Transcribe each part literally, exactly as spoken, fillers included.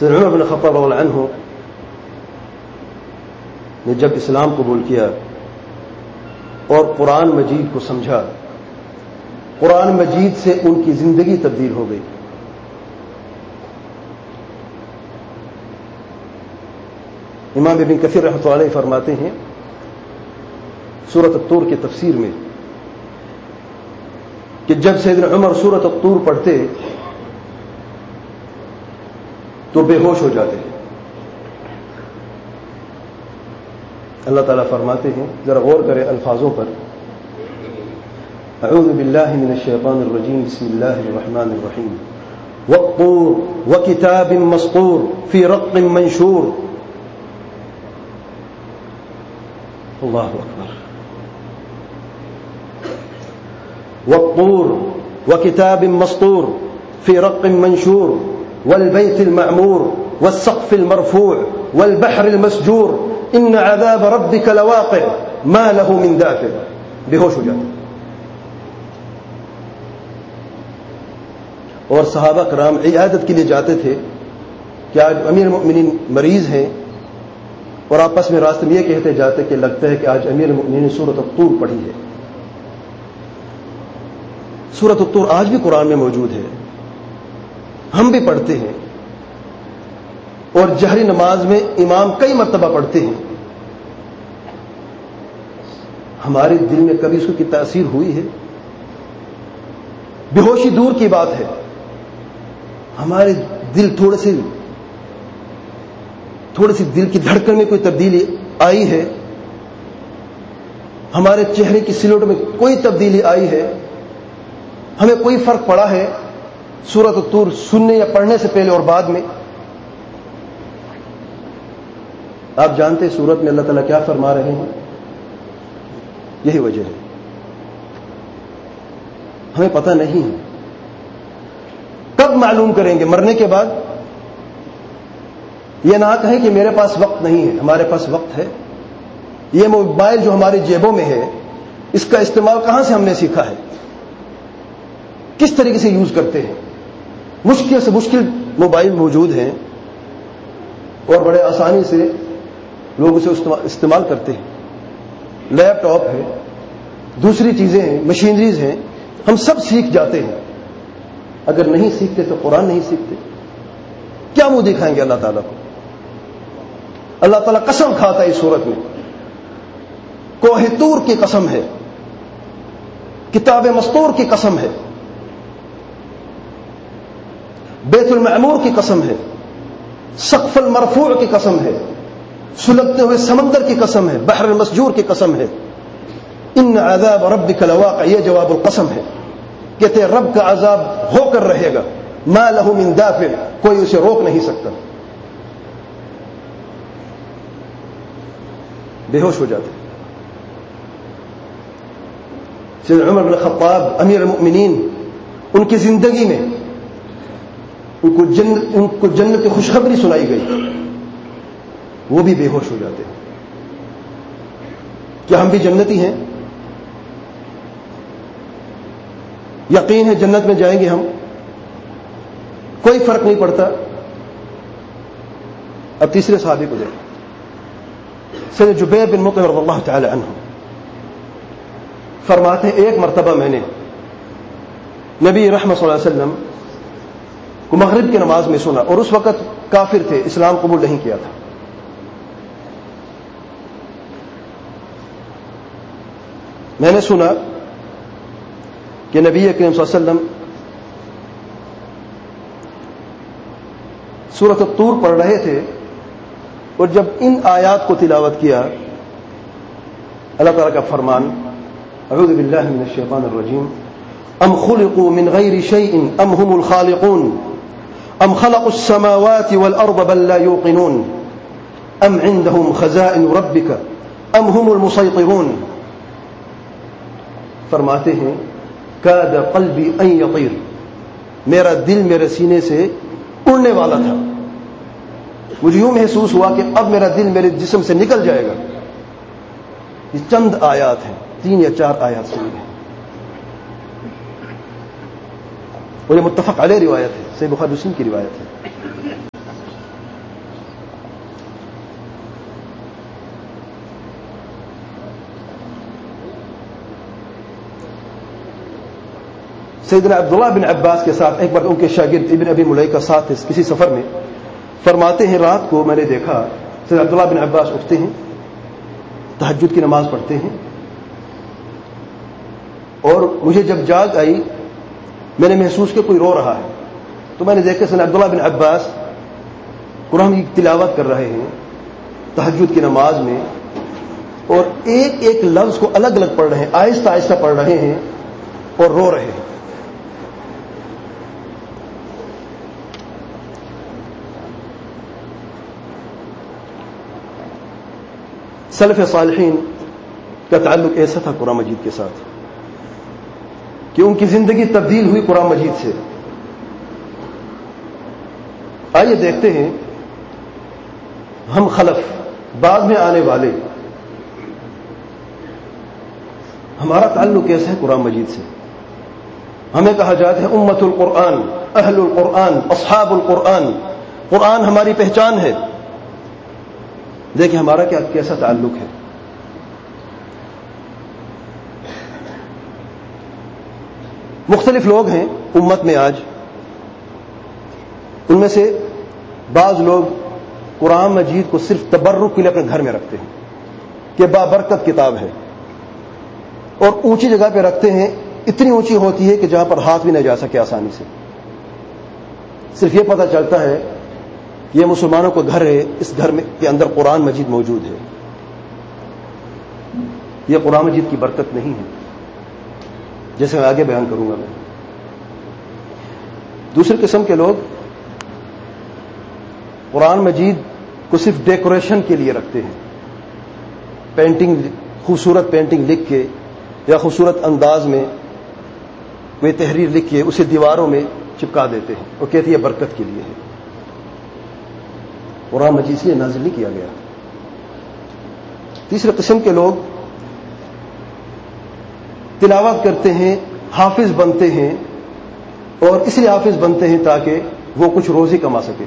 سیدنا عمر بن خطاب رضی اللہ عنہ نے جب اسلام قبول کیا اور قرآن مجید کو سمجھا، قرآن مجید سے ان کی زندگی تبدیل ہو گئی. امام ابن کثیر رحمۃ اللہ علیہ فرماتے ہیں سورۃ الطور کی تفسیر میں کہ جب سیدنا عمر سورۃ الطور پڑھتے تو بے ہوش ہو جاتے ہیں. اللہ تعالیٰ فرماتے ہیں، ذرا غور کریں الفاظوں پر، اعوذ باللہ من الشیطان الرجیم بسم اللہ الرحمن الرحیم والطور وکتاب مسطور فی رق منشور. اللہ اکبر. والطور وکتاب مسطور فی رق منشور والبیت المعمور والسقف المرفوع والبحر المسجور ان عذاب ربک لواقع ما له من دافع. بے ہوش ہو جاتے. اور صحابہ کرام عیادت کے لیے جاتے تھے کہ آج امیر المؤمنین مریض ہیں، اور آپس میں راستے میں یہ کہتے جاتے کہ لگتا ہے کہ آج امیر المؤمنین نے سورۃ الطور پڑھی ہے. سورۃ الطور آج بھی قرآن میں موجود ہے، ہم بھی پڑھتے ہیں، اور جہری نماز میں امام کئی مرتبہ پڑھتے ہیں. ہمارے دل میں کبھی اس کی تاثیر ہوئی ہے؟ بے ہوشی دور کی بات ہے، ہمارے دل تھوڑے سے تھوڑی سی دل کی دھڑکن میں کوئی تبدیلی آئی ہے؟ ہمارے چہرے کی سلوٹ میں کوئی تبدیلی آئی ہے؟ ہمیں کوئی فرق پڑا ہے سورۃ الطور سننے یا پڑھنے سے پہلے اور بعد میں؟ آپ جانتے ہیں سورت میں اللہ تعالیٰ کیا فرما رہے ہیں؟ یہی وجہ ہے، ہمیں پتہ نہیں ہے. کب معلوم کریں گے؟ مرنے کے بعد. یہ نہ کہیں کہ میرے پاس وقت نہیں ہے، ہمارے پاس وقت ہے. یہ موبائل جو ہماری جیبوں میں ہے، اس کا استعمال کہاں سے ہم نے سیکھا ہے؟ کس طریقے سے یوز کرتے ہیں؟ مشکل سے مشکل موبائل موجود ہیں اور بڑے آسانی سے لوگ اسے استعمال کرتے ہیں. لیپ ٹاپ ہے، دوسری چیزیں ہیں، مشینریز ہیں، ہم سب سیکھ جاتے ہیں. اگر نہیں سیکھتے تو قرآن نہیں سیکھتے. کیا منہ دکھائیں گے اللہ تعالیٰ کو؟ اللہ تعالیٰ قسم کھاتا ہے اس صورت میں، کوہ طور کی قسم ہے، کتاب مسطور کی قسم ہے، بیت المعمور کی قسم ہے، سقف المرفوع کی قسم ہے، سلگتے ہوئے سمندر کی قسم ہے، بحر المسجور کی قسم ہے. ان عذاب ربک لواقع، یہ جواب القسم ہے. کہتے ہیں رب کا عذاب ہو کر رہے گا، ما له من دافع، کوئی اسے روک نہیں سکتا. بے ہوش ہو جاتے. سیدنا عمر بن خطاب امیر المؤمنین، ان کی زندگی میں ان کو جنت ان کو جنت کی خوشخبری سنائی گئی، وہ بھی بے ہوش ہو جاتے ہیں. کیا ہم بھی جنتی ہیں؟ یقین ہے جنت میں جائیں گے ہم، کوئی فرق نہیں پڑتا. اب تیسرے صحابی کو دیکھیں، سیدنا جبیر بن مطعم رضی اللہ تعالی عنہ فرماتے ہیں ایک مرتبہ میں نے نبی رحمت صلی اللہ علیہ وسلم کو مغرب کی نماز میں سنا، اور اس وقت کافر تھے، اسلام قبول نہیں کیا تھا. میں نے سنا کہ نبی کریم صلی اللہ علیہ وسلم سورۃ الطور پڑھ رہے تھے، اور جب ان آیات کو تلاوت کیا، اللہ تعالیٰ کا فرمان، اعوذ باللہ من الشیطان الرجیم، ام خلقوا من غیر شیء ام هم الخالقون ام خلقوا السماوات والارض بل لا یوقنون ام عندهم خزائن ربک ام هم المسیطرون. فرماتے ہیں کاد قلبی ان یطیر، میرا دل میرے سینے سے اڑنے والا تھا، مجھے یوں محسوس ہوا کہ اب میرا دل میرے جسم سے نکل جائے گا. یہ چند آیات ہیں، تین یا چار آیات سنیں، اور یہ متفق علیہ روایت ہے، صحیح بخاری مسلم کی روایت ہے. سیدنا عبداللہ بن عباس کے ساتھ ایک بار ان کے شاگرد ابن ابی ملیکہ ساتھ کسی سفر میں، فرماتے ہیں رات کو میں نے دیکھا سیدنا عبداللہ بن عباس اٹھتے ہیں، تہجد کی نماز پڑھتے ہیں، اور مجھے جب جاگ آئی میں نے محسوس کہ کوئی رو رہا ہے، تو میں نے دیکھا سیدنا عبداللہ بن عباس قرآن کی تلاوت کر رہے ہیں تہجد کی نماز میں، اور ایک ایک لفظ کو الگ الگ پڑھ رہے ہیں، آہستہ آہستہ پڑھ رہے ہیں اور رو رہے ہیں۔ سلف صالحین کا تعلق ایسا تھا قرآن مجید کے ساتھ کہ ان کی زندگی تبدیل ہوئی قرآن مجید سے۔ آئیے دیکھتے ہیں ہم خلف بعد میں آنے والے ہمارا تعلق کیسا ہے قرآن مجید سے۔ ہمیں کہا جاتا ہے امت القرآن، اہل القرآن، اصحاب القرآن، قرآن ہماری پہچان ہے۔ دیکھیں ہمارا کیا کیسا تعلق ہے۔ مختلف لوگ ہیں امت میں آج، ان میں سے بعض لوگ قرآن مجید کو صرف تبرک کے لیے اپنے گھر میں رکھتے ہیں کہ بابرکت کتاب ہے، اور اونچی جگہ پہ رکھتے ہیں، اتنی اونچی ہوتی ہے کہ جہاں پر ہاتھ بھی نہ جا سکے آسانی سے۔ صرف یہ پتہ چلتا ہے یہ مسلمانوں کا گھر ہے، اس گھر میں کے اندر قرآن مجید موجود ہے۔ یہ قرآن مجید کی برکت نہیں ہے، جیسے میں آگے بیان کروں گا۔ میں دوسری قسم کے لوگ قرآن مجید کو صرف ڈیکوریشن کے لیے رکھتے ہیں، پینٹنگ، خوبصورت پینٹنگ لکھ کے یا خوبصورت انداز میں کوئی تحریر لکھ کے اسے دیواروں میں چپکا دیتے ہیں اور کہتے ہیں یہ برکت کے لیے ہے۔ قرآن مجید سے نازل نہیں کیا گیا۔ تیسرے قسم کے لوگ تلاوت کرتے ہیں، حافظ بنتے ہیں، اور اس لیے حافظ بنتے ہیں تاکہ وہ کچھ روزی کما سکے۔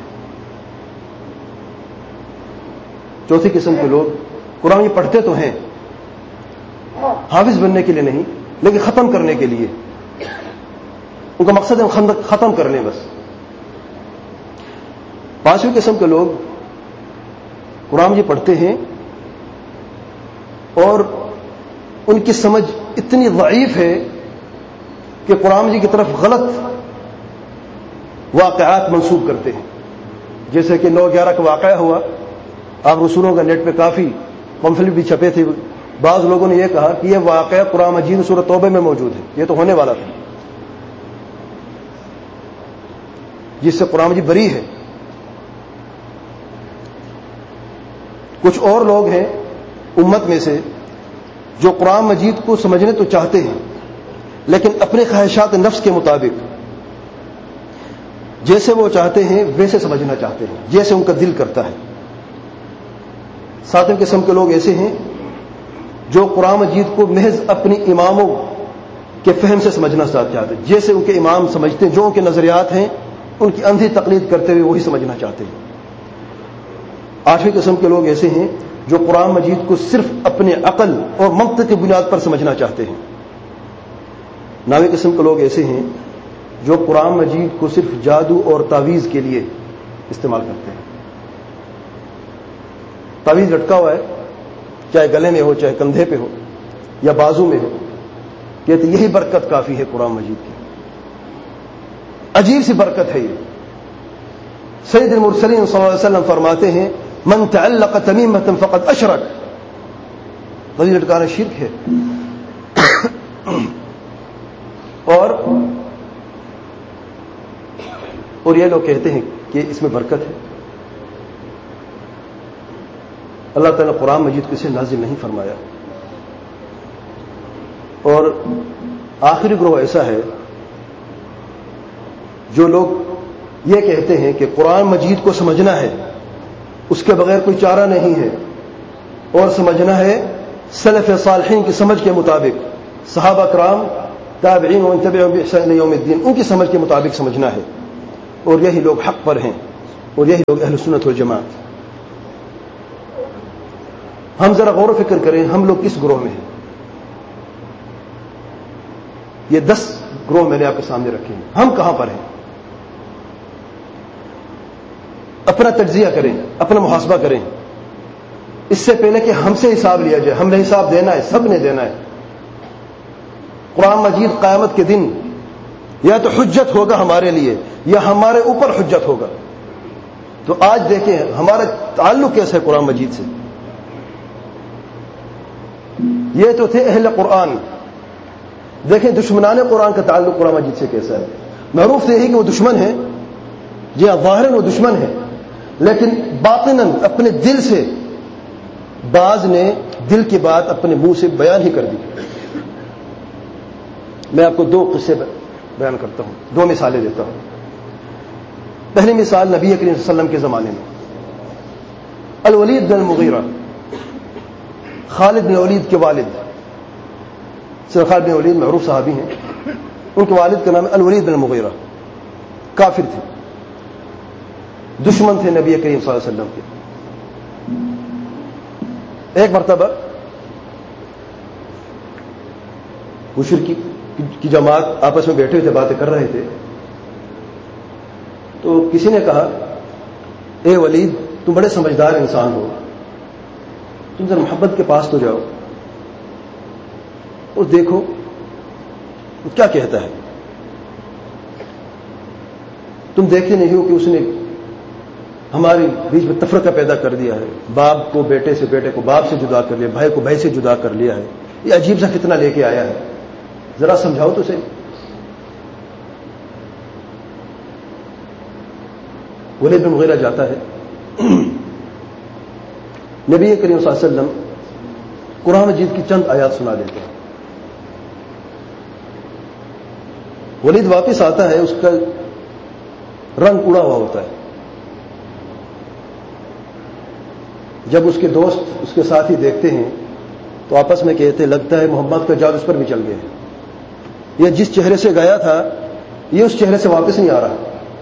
چوتھی قسم کے لوگ قرآن یہ پڑھتے تو ہیں، حافظ بننے کے لیے نہیں، لیکن ختم کرنے کے لیے، ان کا مقصد ہے ختم کر لیں بس۔ پانچویں قسم کے لوگ قرآن یہ پڑھتے ہیں اور ان کی سمجھ اتنی ضعیف ہے کہ قرآن جی کی طرف غلط واقعات منسوب کرتے ہیں، جیسے کہ نو گیارہ کا واقعہ ہوا، آپ رسولوں کا نیٹ پہ کافی پمفلٹ بھی چھپے تھے، بعض لوگوں نے یہ کہا کہ یہ واقعہ قرآن مجید سورۃ توبہ میں موجود ہے، یہ تو ہونے والا تھا، جس سے قرآن مجید بری ہے۔ کچھ اور لوگ ہیں امت میں سے جو قرآن مجید کو سمجھنے تو چاہتے ہیں، لیکن اپنے خواہشات نفس کے مطابق جیسے وہ چاہتے ہیں ویسے سمجھنا چاہتے ہیں، جیسے ان کا دل کرتا ہے۔ ساتویں قسم کے لوگ ایسے ہیں جو قرآن مجید کو محض اپنی اماموں کے فہم سے سمجھنا چاہتے ہیں، جیسے ان کے امام سمجھتے ہیں، جو ان کے نظریات ہیں ان کی اندھی تقلید کرتے ہوئے وہی سمجھنا چاہتے ہیں۔ آٹھویں قسم کے لوگ ایسے ہیں جو قرآن مجید کو صرف اپنے عقل اور منطق کی بنیاد پر سمجھنا چاہتے ہیں۔ نویں قسم کے لوگ ایسے ہیں جو قرآن مجید کو صرف جادو اور تعویذ کے لیے استعمال کرتے ہیں۔ تعویذ لٹکا ہوا ہے، چاہے گلے میں ہو، چاہے کندھے پہ ہو یا بازو میں ہو، کہتے یہی برکت کافی ہے قرآن مجید کی۔ عجیب سی برکت ہے یہ۔ سید المرسلین صلی اللہ علیہ وسلم فرماتے ہیں من تعلق تمیمۃ فقد اشرک، تعویذ لٹکانا شرک ہے۔ اور اور یہ لوگ کہتے ہیں کہ اس میں برکت ہے۔ اللہ تعالیٰ نے قرآن مجید کو اسے نازل نہیں فرمایا۔ اور آخری گروہ ایسا ہے جو لوگ یہ کہتے ہیں کہ قرآن مجید کو سمجھنا ہے، اس کے بغیر کوئی چارہ نہیں ہے، اور سمجھنا ہے سلف صالحین کی سمجھ کے مطابق، صحابہ کرام، تابعین ومن تبعهم بإحسان إلى يوم الدین، ان کی سمجھ کے مطابق سمجھنا ہے، اور یہی لوگ حق پر ہیں، اور یہی لوگ اہل سنت والجماعت۔ ہم ذرا غور و فکر کریں ہم لوگ کس گروہ میں ہیں۔ یہ دس گروہ میں نے آپ کے سامنے رکھے ہیں. ہم کہاں پر ہیں؟ اپنا تجزیہ کریں, اپنا محاسبہ کریں, اس سے پہلے کہ ہم سے حساب لیا جائے. ہم نے حساب دینا ہے, سب نے دینا ہے. قرآن مجید قیامت کے دن یا تو حجت ہوگا ہمارے لیے یا ہمارے اوپر حجت ہوگا. تو آج دیکھیں ہمارا تعلق کیسا ہے قرآن مجید سے. یہ تو تھے اہل قرآن. دیکھیں دشمنان قرآن کا تعلق قرآن مجید سے کیسا ہے. معروف یہی کہ وہ دشمن ہیں, جی ہاں ظاہراً وہ دشمن ہیں, لیکن باطناً اپنے دل سے بعض نے دل کی بات اپنے منہ سے بیان ہی کر دی. میں آپ کو دو قصے بیان کرتا ہوں, دو مثالیں دیتا ہوں. پہلی مثال نبی کریم صلی اللہ علیہ وسلم کے زمانے میں. الولید بن المغیرہ, خالد بن ولید کے والد, سر خالد بن ولید معروف صحابی ہیں, ان کے والد کا نام الولید بن المغیرہ. کافر تھے, دشمن تھے نبی کریم صلی اللہ علیہ وسلم کے. ایک مرتبہ مشرکی کی جماعت آپس میں بیٹھے تھے, باتیں کر رہے تھے. تو کسی نے کہا, اے ولید تم بڑے سمجھدار انسان ہو, تم ذرا محمد کے پاس تو جاؤ اور دیکھو وہ کیا کہتا ہے. تم دیکھتے نہیں ہو کہ اس نے ہمارے بیچ میں تفرقہ پیدا کر دیا ہے, باپ کو بیٹے سے, بیٹے کو باپ سے جدا کر لیا, بھائی کو بھائی سے جدا کر لیا ہے. یہ عجیب سا فتنہ لے کے آیا ہے, ذرا سمجھاؤ تو صحیح. ولید بن مغیرہ جاتا ہے, نبی کریم صلی اللہ علیہ وسلم قرآن مجید کی چند آیات سنا دیتے ہیں. ولید واپس آتا ہے, اس کا رنگ اڑا ہوا ہوتا ہے. جب اس کے دوست اس کے ساتھی دیکھتے ہیں تو آپس میں کہتے ہیں, لگتا ہے محمد کا جادو اس پر بھی چل گیا ہے. یہ جس چہرے سے گیا تھا یہ اس چہرے سے واپس نہیں آ رہا.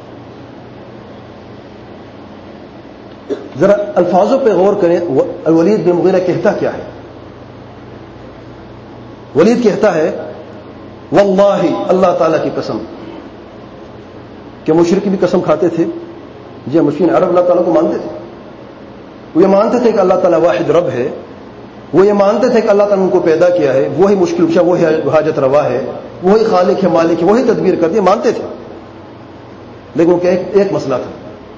ذرا الفاظوں پہ غور کریں. الولید بن مغیرہ کہتا کیا ہے؟ ولید کہتا ہے واللہ, اللہ تعالی کی قسم. کہ مشرک بھی قسم کھاتے تھے؟ جی مشرکین عرب اللہ تعالیٰ کو مانتے تھے. وہ یہ مانتے تھے کہ اللہ تعالیٰ واحد رب ہے, وہ یہ مانتے تھے کہ اللہ تعالیٰ نے ان کو پیدا کیا ہے, وہی مشکل کشا, وہی حاجت روا ہے, وہی خالق ہے, مالک ہے, وہی تدبیر کرتی ہے, مانتے تھے. لیکن ان کا ایک, ایک مسئلہ تھا,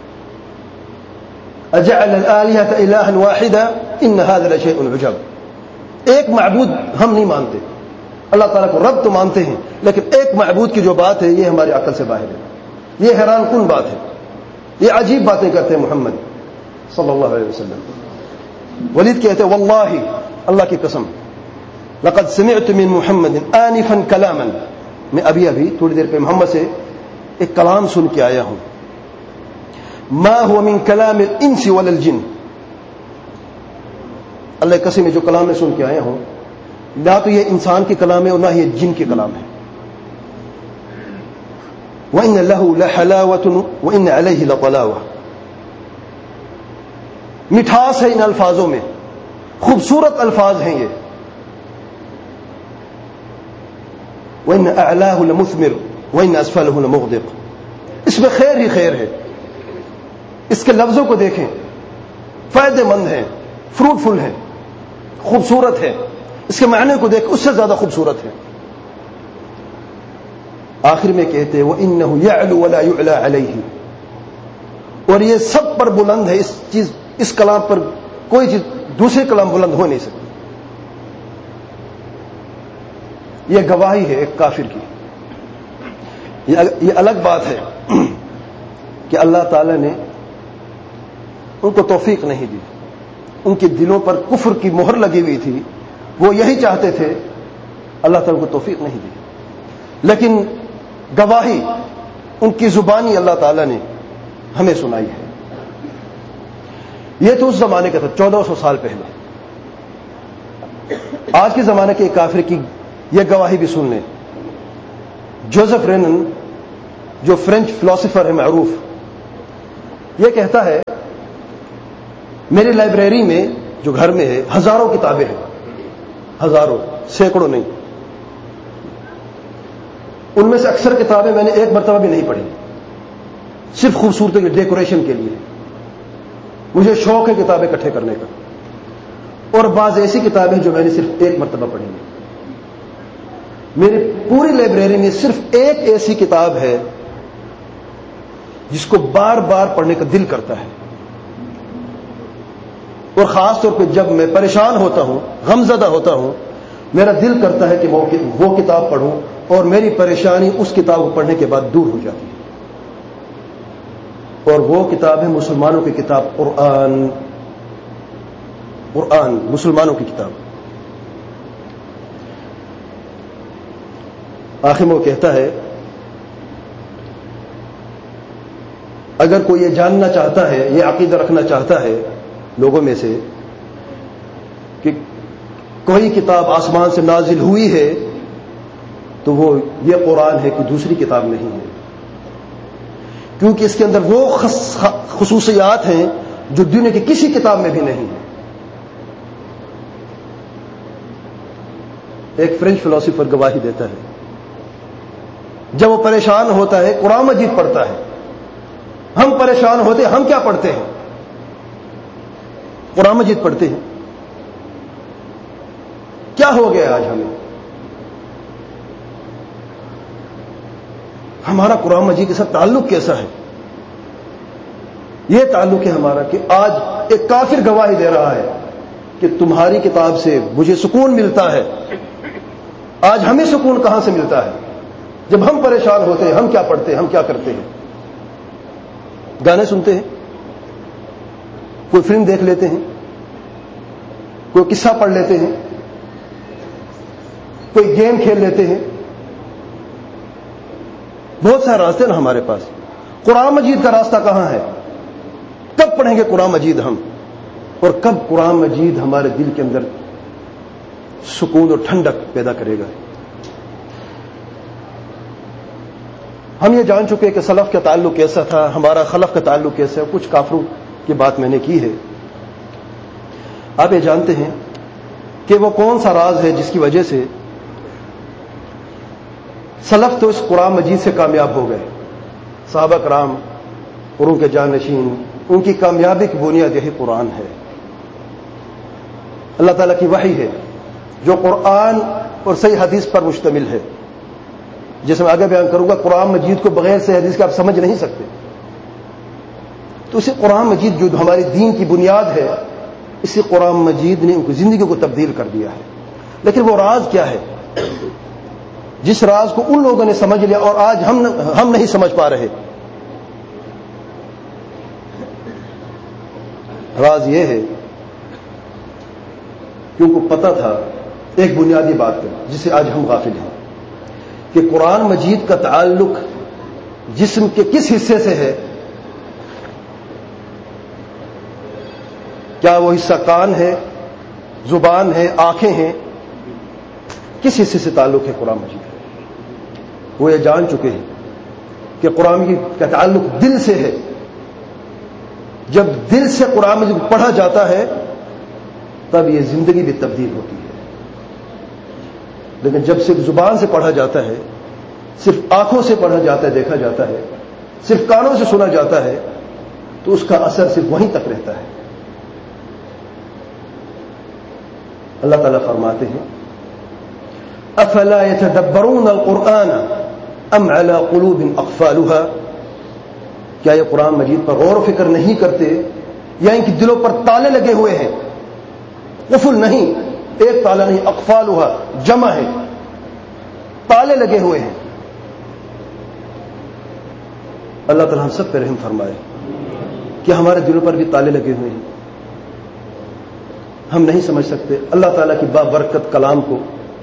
اجعل الآلهة إلها واحدا ان هذا لشيء عجب. ایک معبود ہم نہیں مانتے, اللہ تعالیٰ کو رب تو مانتے ہیں, لیکن ایک معبود کی جو بات ہے یہ ہماری عقل سے باہر ہے. یہ حیران کن بات ہے, یہ عجیب باتیں کرتے ہیں محمد صلی اللہ علیہ وسلم. ولید کہتے ہیں واللہ, اللہ کی قسم, لقد سمعت من محمد آنفا کلاما, میں ابھی ابھی تھوڑی دیر پہ محمد سے ایک کلام سن کے آیا ہوں, ما هو من کلام الانس ولا الجن. اللہ کی قسم, جو کلام میں سن کے آیا ہوں نہ تو یہ انسان کے کلام ہے اور نہ یہ جن کے کلام ہے. وَإِنَّ لَهُ لَحَلَاوَةٌ وَإِنَّ عَلَيْهِ لَطَلَاوَةٌ. مٹھاس ہے ان الفاظوں میں, خوبصورت الفاظ ہیں یہ. وَإِنَّ أَعْلَاهُ لَمُثْمِرٌ وَإِنَّ أَسْفَلَهُ لَمُغْدِقٌ. اس میں خیر ہی خیر ہے. اس کے لفظوں کو دیکھیں, فائدے مند ہیں, فروٹفل ہیں, خوبصورت ہے. اس کے معنی کو دیکھ, اس سے زیادہ خوبصورت ہے. آخر میں کہتے ہیں وَإِنَّهُ يَعْلُو وَلَا يُعْلَى عَلَيْهِ. اور یہ سب پر بلند ہے, اس چیز اس کلام پر کوئی چیز دوسرے کلام بلند ہو نہیں سکتی. یہ گواہی ہے ایک کافر کی. یہ الگ بات ہے کہ اللہ تعالی نے ان کو توفیق نہیں دی, ان کے دلوں پر کفر کی مہر لگی ہوئی تھی, وہ یہی چاہتے تھے, اللہ تعالی کو توفیق نہیں دی. لیکن گواہی ان کی زبانی اللہ تعالی نے ہمیں سنائی ہے. یہ تو اس زمانے کا تھا, چودہ سو سال پہلے. آج کے زمانے کے ایک کافر کی یہ گواہی بھی سن لیں. جوزف رینن, جو فرینچ فلاسفر ہے معروف, یہ کہتا ہے میری لائبریری میں جو گھر میں ہے ہزاروں کتابیں ہیں, ہزاروں, سینکڑوں نہیں. ان میں سے اکثر کتابیں میں نے ایک مرتبہ بھی نہیں پڑھی، صرف خوبصورتی ڈیکوریشن کے لیے. مجھے شوق ہے کتابیں اکٹھے کرنے کا. اور بعض ایسی کتابیں جو میں نے صرف ایک مرتبہ پڑھی ہیں. میری پوری لائبریری میں صرف ایک ایسی کتاب ہے جس کو بار بار پڑھنے کا دل کرتا ہے. اور خاص طور پہ جب میں پریشان ہوتا ہوں، غمزدہ ہوتا ہوں، میرا دل کرتا ہے کہ وہ کتاب پڑھوں اور میری پریشانی اس کتاب کو پڑھنے کے بعد دور ہو جاتی ہے. اور وہ کتاب ہے مسلمانوں کی کتاب قرآن. قرآن مسلمانوں کی کتاب. آخر میں وہ کہتا ہے اگر کوئی یہ جاننا چاہتا ہے، یہ عقیدہ رکھنا چاہتا ہے لوگوں میں سے کہ کوئی کتاب آسمان سے نازل ہوئی ہے تو وہ یہ قرآن ہے کہ دوسری کتاب نہیں ہے، کیونکہ اس کے اندر وہ خصوصیات ہیں جو دنیا کی کسی کتاب میں بھی نہیں ہے. ایک فرینچ فلسفر گواہی دیتا ہے جب وہ پریشان ہوتا ہے قرآن مجید پڑھتا ہے. ہم پریشان ہوتے ہم کیا پڑھتے ہیں؟ قرآن مجید پڑھتے ہیں. کیا ہو گیا آج ہمیں؟ ہمارا قرآن مجید کے ساتھ تعلق کیسا ہے؟ یہ تعلق ہے ہمارا کہ آج ایک کافر گواہی دے رہا ہے کہ تمہاری کتاب سے مجھے سکون ملتا ہے. آج ہمیں سکون کہاں سے ملتا ہے؟ جب ہم پریشان ہوتے ہیں ہم کیا پڑھتے ہیں، ہم کیا کرتے ہیں؟ گانے سنتے ہیں، کوئی فلم دیکھ لیتے ہیں، کوئی قصہ پڑھ لیتے ہیں، کوئی گیم کھیل لیتے ہیں. بہت سارے راستے نا ہمارے پاس. قرآن مجید کا راستہ کہاں ہے؟ کب پڑھیں گے قرآن مجید ہم؟ اور کب قرآن مجید ہمارے دل کے اندر سکون اور ٹھنڈک پیدا کرے گا؟ ہم یہ جان چکے کہ سلف کا تعلق کیسا تھا، ہمارا خلف کا تعلق کیسا ہے. کچھ کافروں کی بات میں نے کی ہے. آپ یہ جانتے ہیں کہ وہ کون سا راز ہے جس کی وجہ سے سلف تو اس قرآن مجید سے کامیاب ہو گئے. صحابہ کرام اور ان کے جانشین، ان کی کامیابی کی بنیاد یہی قرآن ہے. اللہ تعالیٰ کی وحی ہے جو قرآن اور صحیح حدیث پر مشتمل ہے. جیسے میں آگے بیان کروں گا، قرآن مجید کو بغیر صحیح حدیث کے آپ سمجھ نہیں سکتے. تو اسی قرآن مجید جو ہماری دین کی بنیاد ہے، اسی قرآن مجید نے ان کی زندگی کو تبدیل کر دیا ہے. لیکن وہ راز کیا ہے جس راز کو ان لوگوں نے سمجھ لیا اور آج ہم ہم نہیں سمجھ پا رہے؟ راز یہ ہے کہ ان کو پتا تھا ایک بنیادی بات ہے جس سے آج ہم غافل ہیں، کہ قرآن مجید کا تعلق جسم کے کس حصے سے ہے. کیا وہ حصہ کان ہے، زبان ہے، آنکھیں ہیں؟ کس حصے سے تعلق ہے قرآن مجید؟ وہ یہ جان چکے ہیں کہ قرآن مجید کا تعلق دل سے ہے. جب دل سے قرآن مجید پڑھا جاتا ہے تب یہ زندگی بھی تبدیل ہوتی ہے. لیکن جب صرف زبان سے پڑھا جاتا ہے، صرف آنکھوں سے پڑھا جاتا ہے، دیکھا جاتا ہے، صرف کانوں سے سنا جاتا ہے، تو اس کا اثر صرف وہیں تک رہتا ہے. اللہ تعالیٰ فرماتے ہیں افلا يتدبرون القرآن ام على قلوب اقفالها، کیا یہ قرآن مجید پر غور و فکر نہیں کرتے یا ان کے دلوں پر تالے لگے ہوئے ہیں؟ قفل نہیں، ایک تالا نہیں، اقفالها جمع ہے، تالے لگے ہوئے ہیں. اللہ تعالیٰ ہم سب پہ رحم فرمائے کہ ہمارے دلوں پر بھی تالے لگے ہوئے ہیں، ہم نہیں سمجھ سکتے اللہ تعالیٰ کی بابرکت کلام کو.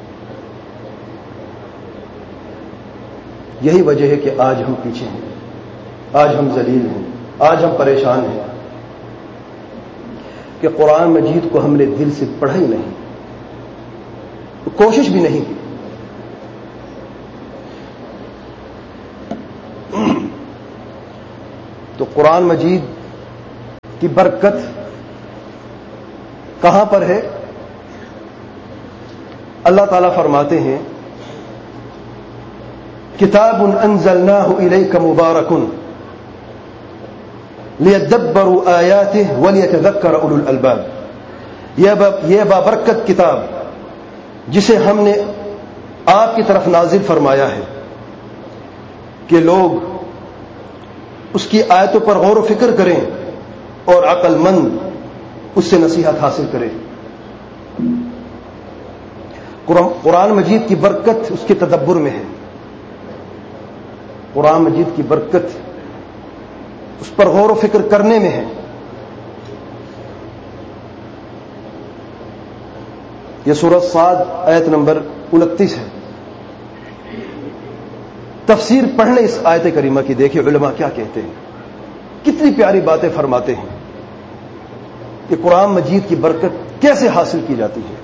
یہی وجہ ہے کہ آج ہم پیچھے ہیں، آج ہم ذلیل ہیں، آج ہم پریشان ہیں کہ قرآن مجید کو ہم نے دل سے پڑھا ہی نہیں، کوشش بھی نہیں کی. تو قرآن مجید کی برکت کہاں پر ہے؟ اللہ تعالیٰ فرماتے ہیں کتاب انزلناہ الیک مبارک لیدبروا آیاتہ ولیتذکر اولو الالباب، یہ بابرکت کتاب جسے ہم نے آپ کی طرف نازل فرمایا ہے کہ لوگ اس کی آیتوں پر غور و فکر کریں اور عقل مند اس سے نصیحت حاصل کریں۔ قرآن مجید کی برکت اس کے تدبر میں ہے، قرآن مجید کی برکت اس پر غور و فکر کرنے میں ہے۔ یہ سورۃ صاد آیت نمبر انتیس ہے۔ تفسیر پڑھنے اس آیت کریمہ کی، دیکھیں علماء کیا کہتے ہیں، کتنی پیاری باتیں فرماتے ہیں کہ قرآن مجید کی برکت کیسے حاصل کی جاتی ہے۔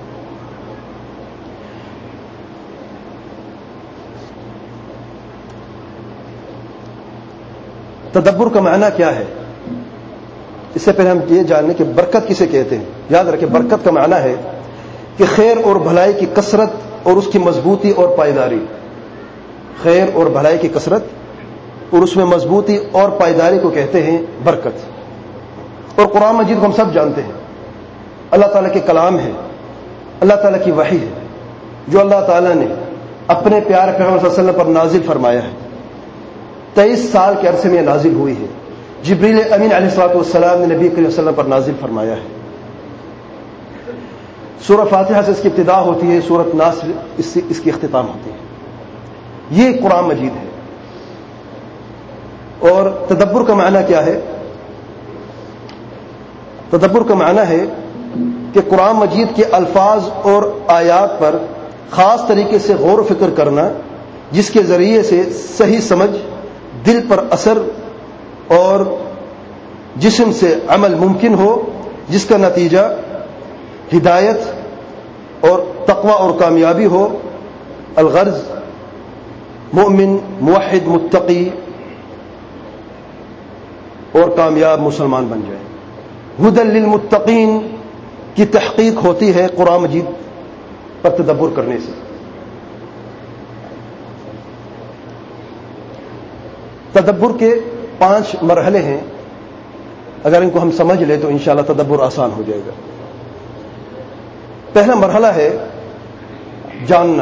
تدبر کا معنی کیا ہے؟ اس سے پہلے ہم یہ جاننے کہ برکت کسے کہتے ہیں۔ یاد رکھیں، برکت کا معنی ہے کہ خیر اور بھلائی کی کثرت اور اس کی مضبوطی اور پائیداری، خیر اور بھلائی کی کثرت اور اس میں مضبوطی اور پائیداری کو کہتے ہیں برکت۔ اور قرآن مجید کو ہم سب جانتے ہیں، اللہ تعالیٰ کے کلام ہے، اللہ تعالیٰ کی وحی ہے، جو اللہ تعالیٰ نے اپنے پیارے پیغمبر صلی اللہ علیہ وسلم پر نازل فرمایا ہے۔ تیئیس سال کے عرصے میں نازل ہوئی ہے۔ جبریل امین علیہ الصلوۃ والسلام نے نبی کریم صلی اللہ علیہ وسلم پر نازل فرمایا ہے۔ سورہ فاتحہ سے اس کی ابتدا ہوتی ہے، سورۃ ناس اس سے اس کی اختتام ہوتی ہے۔ یہ قرآن مجید ہے۔ اور تدبر کا معنی کیا ہے؟ تدبر کا معنی ہے کہ قرآن مجید کے الفاظ اور آیات پر خاص طریقے سے غور و فکر کرنا، جس کے ذریعے سے صحیح سمجھ، دل پر اثر اور جسم سے عمل ممکن ہو، جس کا نتیجہ ہدایت اور تقوی اور کامیابی ہو۔ الغرض مومن، موحد، متقی اور کامیاب مسلمان بن جائے۔ ہدی للمتقین کی تحقیق ہوتی ہے قرآن مجید پر تدبر کرنے سے۔ تدبر کے پانچ مرحلے ہیں، اگر ان کو ہم سمجھ لیں تو انشاءاللہ تدبر آسان ہو جائے گا۔ پہلا مرحلہ ہے جاننا،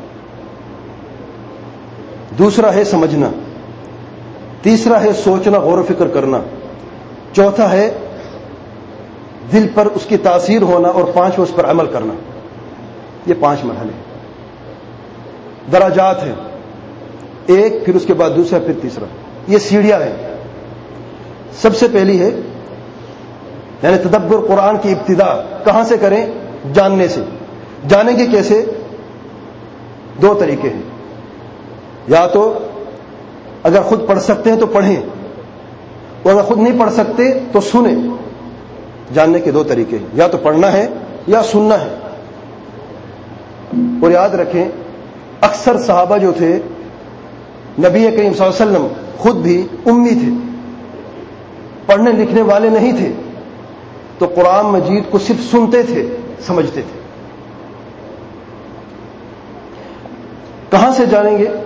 دوسرا ہے سمجھنا، تیسرا ہے سوچنا، غور و فکر کرنا، چوتھا ہے دل پر اس کی تاثیر ہونا، اور پانچواں اس پر عمل کرنا۔ یہ پانچ مرحلے درجات ہیں، ایک پھر اس کے بعد دوسرا پھر تیسرا، یہ سیڑھیاں ہیں۔ سب سے پہلی ہے یعنی تدبر قرآن کی ابتدا کہاں سے کریں؟ جاننے سے۔ جانیں گے کیسے؟ دو طریقے ہیں، یا تو اگر خود پڑھ سکتے ہیں تو پڑھیں، اور اگر خود نہیں پڑھ سکتے تو سنیں۔ جاننے کے دو طریقے ہیں، یا تو پڑھنا ہے یا سننا ہے۔ اور یاد رکھیں، اکثر صحابہ جو تھے، نبی کریم صلی اللہ علیہ وسلم خود بھی امی تھے، پڑھنے لکھنے والے نہیں تھے، تو قرآن مجید کو صرف سنتے تھے، سمجھتے تھے۔ کہاں سے جانیں گے؟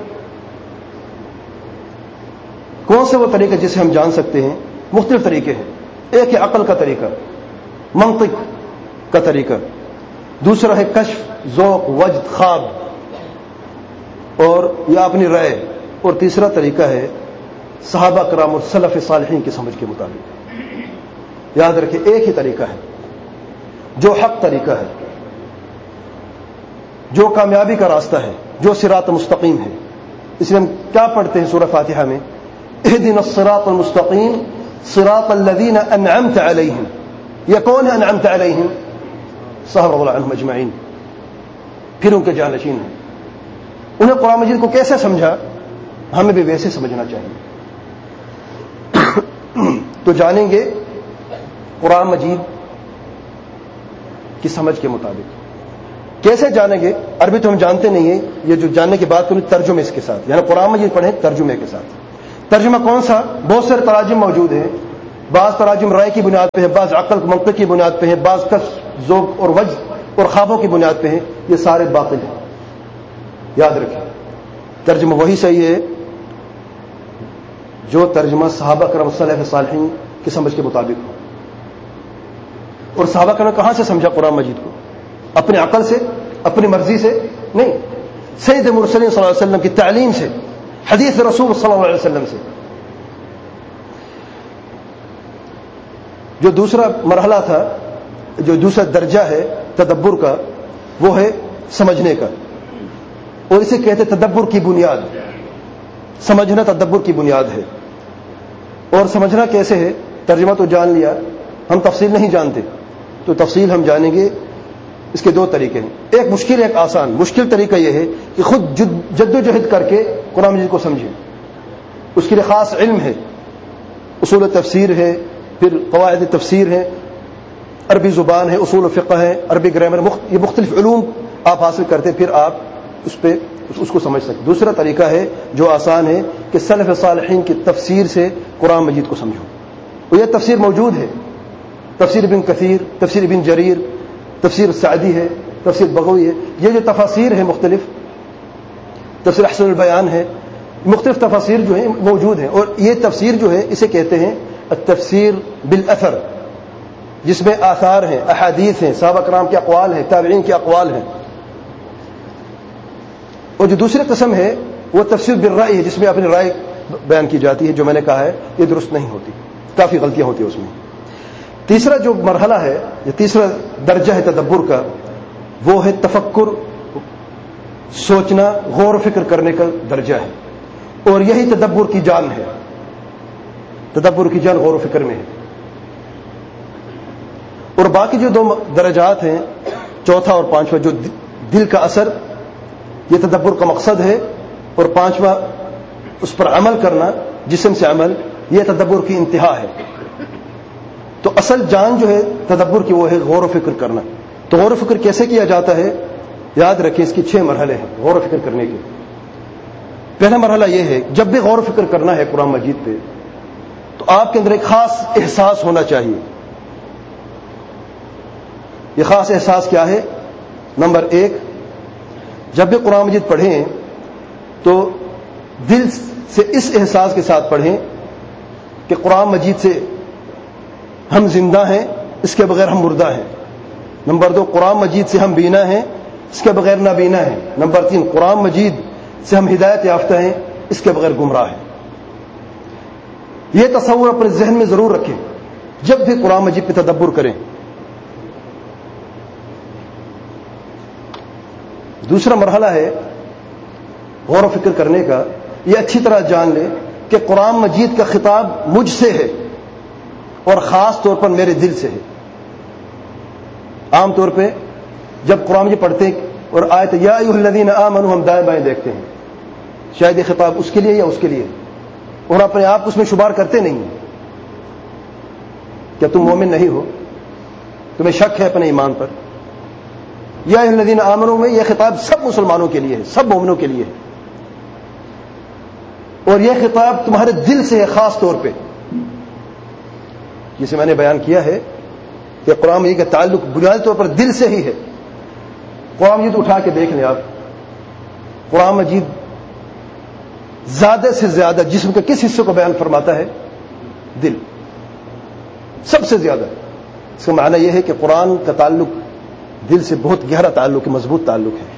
کون سے وہ طریقے جسے ہم جان سکتے ہیں؟ مختلف طریقے ہیں۔ ایک ہے عقل کا طریقہ، منطق کا طریقہ، دوسرا ہے کشف، ذوق، وجد، خواب اور یا اپنی رائے، اور تیسرا طریقہ ہے صحابہ کرام اور سلف صالحین کی سمجھ کے مطابق۔ یاد رکھیں، ایک ہی طریقہ ہے جو حق طریقہ ہے، جو کامیابی کا راستہ ہے، جو صراط مستقیم ہے۔ اس لیے ہم کیا پڑھتے ہیں سورہ فاتحہ میں؟ اہدنا الصراط المستقیم صراط الذین انعمت علیہم۔ یہ کون ہے انعمت علیہم؟ صحابہ رضی اللہ عنہم اجمعین، پھر ان کے جانشین ہیں۔ انہیں قرآن مجید کو کیسے سمجھا؟ ہمیں بھی ویسے سمجھنا چاہیے۔ تو جانیں گے قرآن مجید کی سمجھ کے مطابق۔ کیسے جانیں گے؟ عربی تو ہم جانتے نہیں ہیں، یہ جو جاننے کی بات کریں ترجمے اس کے ساتھ، یعنی قرآن مجید پڑھیں ترجمے کے ساتھ۔ ترجمہ کون سا؟ بہت سارے تراجم موجود ہیں، بعض تراجم رائے کی بنیاد پہ ہیں، بعض عقل منطق کی بنیاد پہ ہیں، بعض کشف، ذوق اور وجد اور خوابوں کی بنیاد پہ ہیں۔ یہ سارے باطل ہیں، یاد رکھیں۔ ترجمہ وہی صحیح ہے جو ترجمہ صحابہ کرام سلف صالحین کی سمجھ کے مطابق ہو. اور صحابہ کرام کہاں سے سمجھا قرآن مجید کو؟ اپنے عقل سے، اپنی مرضی سے نہیں، سید مرسلین صلی اللہ علیہ وسلم کی تعلیم سے، حدیث رسول صلی اللہ علیہ وسلم سے. جو دوسرا مرحلہ تھا، جو دوسرا درجہ ہے تدبر کا، وہ ہے سمجھنے کا، اور اسے کہتے تدبر کی بنیاد. سمجھنا تدبر کی بنیاد ہے. اور سمجھنا کیسے ہے؟ ترجمہ تو جان لیا، ہم تفصیل نہیں جانتے، تو تفصیل ہم جانیں گے. اس کے دو طریقے ہیں، ایک مشکل ایک آسان. مشکل طریقہ یہ ہے کہ خود جد و جہد کر کے قرآن مجید کو سمجھیں. اس کے لیے خاص علم ہے، اصول تفسیر ہے، پھر قواعد تفسیر ہے، عربی زبان ہے، اصول فقہ ہے، عربی گرامر، یہ مختلف علوم آپ حاصل کرتے پھر آپ اس پہ اس کو سمجھ سکتے. دوسرا طریقہ ہے جو آسان ہے کہ سلف صالحین کی تفسیر سے قرآن مجید کو سمجھو. اور یہ تفسیر موجود ہے، تفسیر ابن کثیر، تفسیر ابن جریر، تفسیر سعدی ہے، تفسیر بغوی ہے. یہ جو تفاسیر ہیں مختلف، تفسیر احسن البیان ہے، مختلف تفاسیر جو ہیں موجود ہیں. اور یہ تفسیر جو ہے اسے کہتے ہیں التفسیر بالاثر، جس میں آثار ہیں، احادیث ہیں، صحابہ کرام کے اقوال ہیں، تابعین کے اقوال ہیں. اور جو دوسری قسم ہے وہ تفسیر بالرأی ہے، جس میں اپنی رائے بیان کی جاتی ہے. جو میں نے کہا ہے یہ درست نہیں ہوتی، کافی غلطیاں ہوتی ہیں اس میں. تیسرا جو مرحلہ ہے، یہ تیسرا درجہ ہے تدبر کا، وہ ہے تفکر، سوچنا، غور و فکر کرنے کا درجہ ہے. اور یہی تدبر کی جان ہے. تدبر کی جان غور و فکر میں ہے. اور باقی جو دو درجات ہیں، چوتھا اور پانچواں، جو دل کا اثر، یہ تدبر کا مقصد ہے. اور پانچواں اس پر عمل کرنا، جسم سے عمل، یہ تدبر کی انتہا ہے. تو اصل جان جو ہے تدبر کی وہ ہے غور و فکر کرنا. تو غور و فکر کیسے کیا جاتا ہے؟ یاد رکھیں اس کی چھ مرحلے ہیں غور و فکر کرنے کے. پہلا مرحلہ یہ ہے، جب بھی غور و فکر کرنا ہے قرآن مجید پہ، تو آپ کے اندر ایک خاص احساس ہونا چاہیے. یہ خاص احساس کیا ہے؟ نمبر ایک، جب بھی قرآن مجید پڑھیں تو دل سے اس احساس کے ساتھ پڑھیں کہ قرآن مجید سے ہم زندہ ہیں، اس کے بغیر ہم مردہ ہیں. نمبر دو، قرآن مجید سے ہم بینا ہیں، اس کے بغیر نابینا ہیں. نمبر تین، قرآن مجید سے ہم ہدایت یافتہ ہیں، اس کے بغیر گمراہ ہیں. یہ تصور اپنے ذہن میں ضرور رکھیں جب بھی قرآن مجید پہ تدبر کریں. دوسرا مرحلہ ہے غور و فکر کرنے کا. یہ اچھی طرح جان لیں کہ قرآن مجید کا خطاب مجھ سے ہے، اور خاص طور پر میرے دل سے ہے. عام طور پہ جب قرآن مجید پڑھتے ہیں اور آیت یا ایھا الذین آمنوا ہم دائیں بائیں دیکھتے ہیں، شاید یہ خطاب اس کے لیے یا اس کے لیے، اور اپنے آپ کو اس میں شمار کرتے نہیں ہیں. کیا تم مومن نہیں ہو؟ تمہیں شک ہے اپنے ایمان پر؟ یا ایھا الذین آمنوا میں یہ خطاب سب مسلمانوں کے لیے ہے، سب مومنوں کے لیے ہے. اور یہ خطاب تمہارے دل سے ہے خاص طور پہ. جسے میں نے بیان کیا ہے کہ قرآن مجید کا تعلق بنیادی طور پر دل سے ہی ہے. قرآن مجید اٹھا کے دیکھ لیں آپ، قرآن مجید زیادہ سے زیادہ جسم کے کس حصے کو بیان فرماتا ہے؟ دل، سب سے زیادہ. اس کا معنی یہ ہے کہ قرآن کا تعلق دل سے بہت گہرا تعلق ہے، مضبوط تعلق ہے.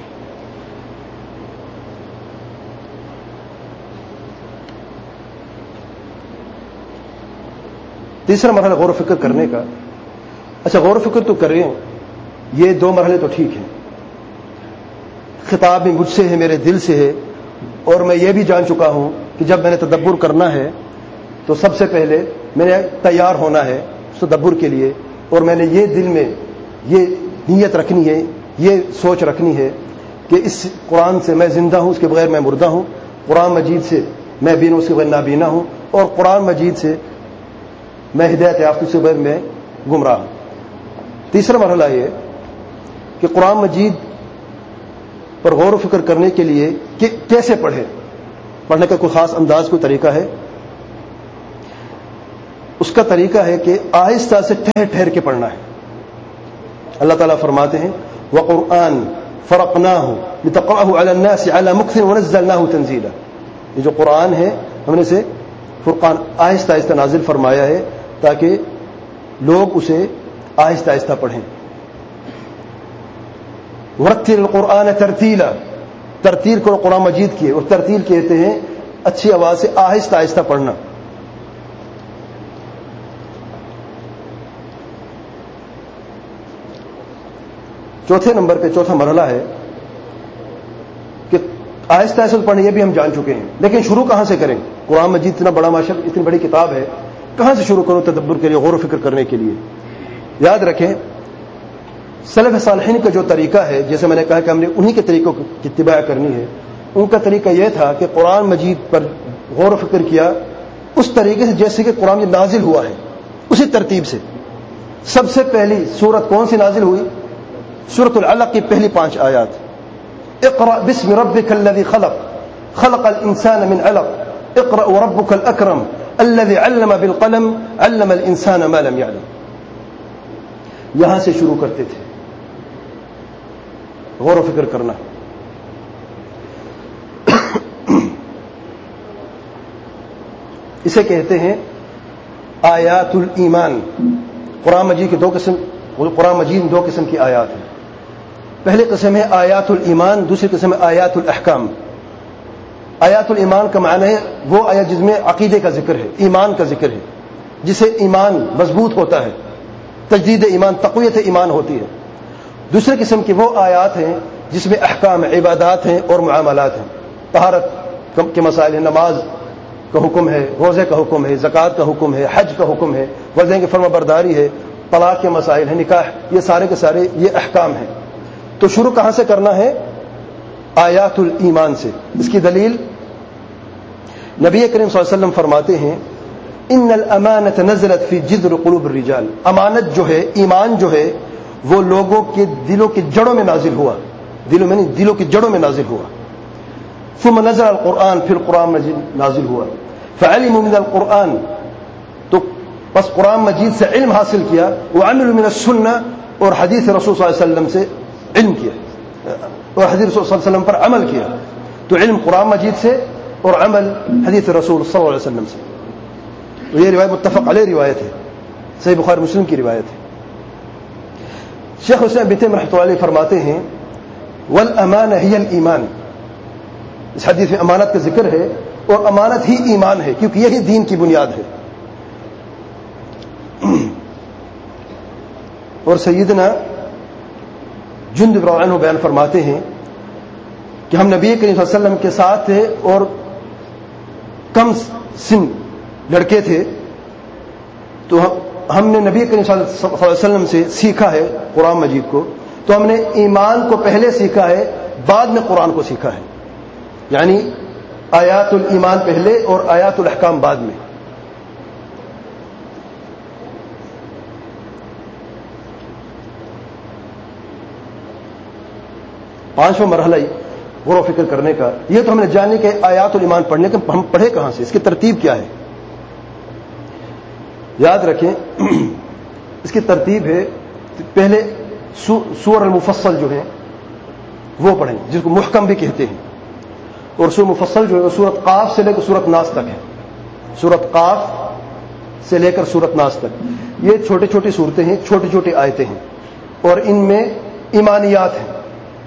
تیسرا مرحلہ غور و فکر کرنے کا. اچھا، غور و فکر تو کریں، یہ دو مرحلے تو ٹھیک ہیں، خطاب بھی مجھ سے ہے، میرے دل سے ہے. اور میں یہ بھی جان چکا ہوں کہ جب میں نے تدبر کرنا ہے تو سب سے پہلے میں نے تیار ہونا ہے تدبر کے لیے، اور میں نے یہ دل میں یہ نیت رکھنی ہے، یہ سوچ رکھنی ہے کہ اس قرآن سے میں زندہ ہوں، اس کے بغیر میں مردہ ہوں. قرآن مجید سے میں بینا، اس کے بغیر نابینا ہوں. اور قرآن مجید سے میں ہدایت یافتہ، اس کے بغیر میں گمراہ ہوں. تیسرا مرحلہ یہ کہ قرآن مجید پر غور و فکر کرنے کے لیے کہ کیسے پڑھیں. پڑھنے کا کوئی خاص انداز، کوئی طریقہ ہے؟ اس کا طریقہ ہے کہ آہستہ سے ٹھہر ٹھہر کے پڑھنا ہے. اللہ تعالیٰ فرماتے ہیں وَقُرْآن فرقناہ لتقرأہ علی الناس علی مکث ونزلناہ تنزیلا. یہ جو قرآن ہے ہم نے اسے فرقان آہستہ آہستہ نازل فرمایا ہے تاکہ لوگ اسے آہستہ آہستہ پڑھیں. ورتل القرآن ترتیلا, ترتیل کو قرآن مجید کی ہے, اور ترتیل کہتے ہیں اچھی آواز سے آہستہ آہستہ پڑھنا. چوتھے نمبر پہ چوتھا مرحلہ ہے کہ آہستہ آہستہ پڑھنا, یہ بھی ہم جان چکے ہیں, لیکن شروع کہاں سے کریں؟ قرآن مجید اتنا بڑا ماشاء اللہ اتنی بڑی کتاب ہے, کہاں سے شروع کروں تدبر کے لیے, غور و فکر کرنے کے لیے؟ یاد رکھیں سلف صالحین کا جو طریقہ ہے, جیسے میں نے کہا کہ ہم نے انہی کے طریقوں کی اتباع کرنی ہے, ان کا طریقہ یہ تھا کہ قرآن مجید پر غور و فکر کیا اس طریقے سے جیسے کہ قرآن مجید نازل ہوا ہے, اسی ترتیب سے. سب سے پہلی سورت کون سی نازل ہوئی؟ سورۃ العلق کی پہلی پانچ آیات. اقرأ باسم ربک الذی خلق خلق الانسان من علق اقرأ وربک الاکرم الذی علم بالقلم علم الانسان ما لم يعلم. یہاں سے شروع کرتے تھے غور و فکر کرنا. اسے کہتے ہیں آیات الایمان. قرآن مجید کی دو قسم قرآن مجید دو قسم کی آیات ہیں. پہلی قسم ہے آیات الایمان, دوسری قسم ہے آیات الاحکام. آیات الایمان کا معنی ہے وہ آیات جس میں عقیدے کا ذکر ہے, ایمان کا ذکر ہے, جسے ایمان مضبوط ہوتا ہے, تجدید ایمان, تقویت ایمان ہوتی ہے. دوسری قسم کی وہ آیات ہیں جس میں احکام, عبادات ہیں اور معاملات ہیں. طہارت کے مسائل ہیں, نماز کا حکم ہے, روزے کا حکم ہے, زکوٰۃ کا حکم ہے, حج کا حکم ہے, والدین کی فرما برداری ہے, طلاق کے مسائل ہیں, نکاح, یہ سارے کے سارے یہ احکام ہیں. تو شروع کہاں سے کرنا ہے؟ آیات الایمان سے. اس کی دلیل نبی کریم صلی اللہ علیہ وسلم فرماتے ہیں ان الامانۃ نزلت فی جذر قلوب الرجال. امانت جو ہے, ایمان جو ہے, وہ لوگوں کے دلوں کی جڑوں میں نازل ہوا, دلوں میں نہیں, دلوں کی جڑوں میں نازل ہوا. ثم نزل القرآن, پھر قرآن مجید نازل ہوا. فعلموا من القرآن, تو بس قرآن مجید سے علم حاصل کیا. وعملوا من السنہ, اور حدیث رسول صلی اللہ علیہ وسلم سے علم کیا, اور حدیث رسول صلی اللہ علیہ وسلم پر عمل کیا. تو علم قرآن مجید سے اور عمل حدیث رسول صلی اللہ علیہ وسلم سے. یہ روایت متفق علیہ روایت ہے, صحیح بخاری مسلم کی روایت ہے. شیخ حسین بن تیمیہ رحمۃ اللہ علیہ فرماتے ہیں والامانہ ہی الایمان. اس حدیث میں امانت کا ذکر ہے, اور امانت ہی ایمان ہے, کیونکہ یہی دین کی بنیاد ہے. اور سیدنا جندب رضی اللہ عنہ بیان فرماتے ہیں کہ ہم نبی کریم صلی اللہ علیہ وسلم کے ساتھ تھے اور کم سن لڑکے تھے, تو ہم نے نبی کریم صلی اللہ علیہ وسلم سے سیکھا ہے قرآن مجید کو. تو ہم نے ایمان کو پہلے سیکھا ہے, بعد میں قرآن کو سیکھا ہے. یعنی آیات الایمان پہلے اور آیات الاحکام بعد میں. پانچواں مرحلہ غور و فکر کرنے کا, یہ تو ہم نے جانے کہ آیات الایمان پڑھنے کے ہم پڑھے کہاں سے, اس کی ترتیب کیا ہے. یاد رکھیں اس کی ترتیب ہے پہلے سور المفصل جو ہیں وہ پڑھیں, جس کو محکم بھی کہتے ہیں. اور سور مفصل جو ہے سورت قاف سے لے کر سورت ناس تک ہے. سورت قاف سے لے کر سورت ناس تک یہ چھوٹی چھوٹی صورتیں ہیں, چھوٹی چھوٹی آیتیں ہیں, اور ان میں ایمانیات ہیں.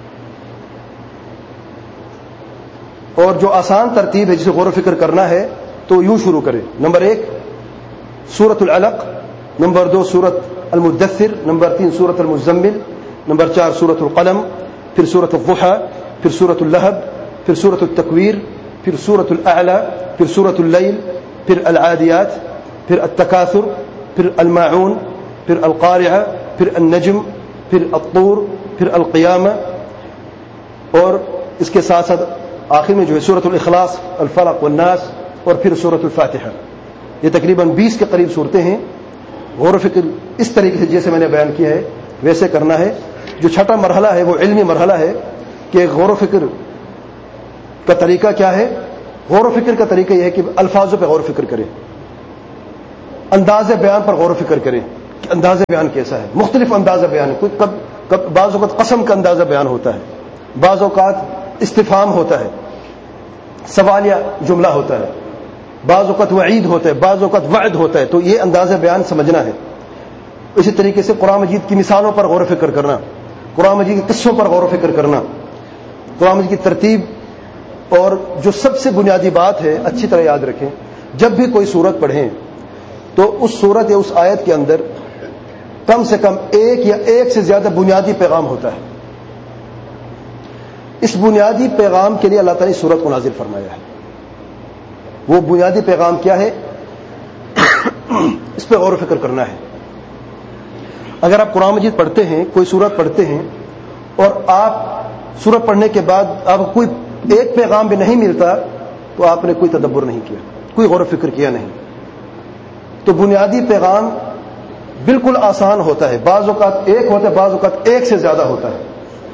اور جو آسان ترتیب ہے جسے غور و فکر کرنا ہے تو یوں شروع کریں. نمبر ایک سورۃ العلق, نمبر دو سورۃ المدثر, نمبر تین سورۃ المزمل, نمبر چار سورۃ القلم, پھر سورۃ الضحیٰ, پھر سورۃ اللہب, پھر سورۃ التکویر, پھر سورۃ الاعلی, پھر سورۃ اللیل, پھر العادیات, پھر التکاثر, پھر الماعون, پھر القارعہ, پھر النجم, پھر الطور, پھر القیامہ, اور اس کے ساتھ ساتھ آخر میں جو ہے سورۃ الاخلاص, الفلق والناس, اور پھر سورۃ الفاتحہ. یہ تقریباً بیس کے قریب صورتیں ہیں. غور و فکر اس طریقے سے جیسے میں نے بیان کیا ہے ویسے کرنا ہے. جو چھٹا مرحلہ ہے وہ علمی مرحلہ ہے کہ غور و فکر کا طریقہ کیا ہے. غور و فکر کا طریقہ یہ ہے کہ الفاظوں پہ غور و فکر کریں, انداز بیان پر غور و فکر کریں کہ انداز بیان کیسا ہے. مختلف انداز بیان ہے, کوئی کب کب بعض وقت قسم کا انداز بیان ہوتا ہے, بعض اوقات استفہام ہوتا ہے، سوالیہ جملہ ہوتا ہے، بعض اوقات وعید ہوتا ہے، بعض اوقات وعد ہوتا ہے. تو یہ انداز بیان سمجھنا ہے. اسی طریقے سے قرآن مجید کی مثالوں پر غور و فکر کرنا، قرآن مجید کے قصوں پر غور و فکر کرنا، قرآن مجید کی ترتیب. اور جو سب سے بنیادی بات ہے، اچھی طرح یاد رکھیں، جب بھی کوئی سورت پڑھیں تو اس سورت یا اس آیت کے اندر کم سے کم ایک یا ایک سے زیادہ بنیادی پیغام ہوتا ہے. اس بنیادی پیغام کے لیے اللہ تعالیٰ نے سورت کو نازل فرمایا ہے. وہ بنیادی پیغام کیا ہے؟ اس پہ غور و فکر کرنا ہے. اگر آپ قرآن مجید پڑھتے ہیں، کوئی سورت پڑھتے ہیں، اور آپ سورت پڑھنے کے بعد آپ کو کوئی ایک پیغام بھی نہیں ملتا، تو آپ نے کوئی تدبر نہیں کیا، کوئی غور و فکر کیا نہیں. تو بنیادی پیغام بالکل آسان ہوتا ہے، بعض اوقات ایک ہوتا ہے، بعض اوقات ایک سے زیادہ ہوتا ہے.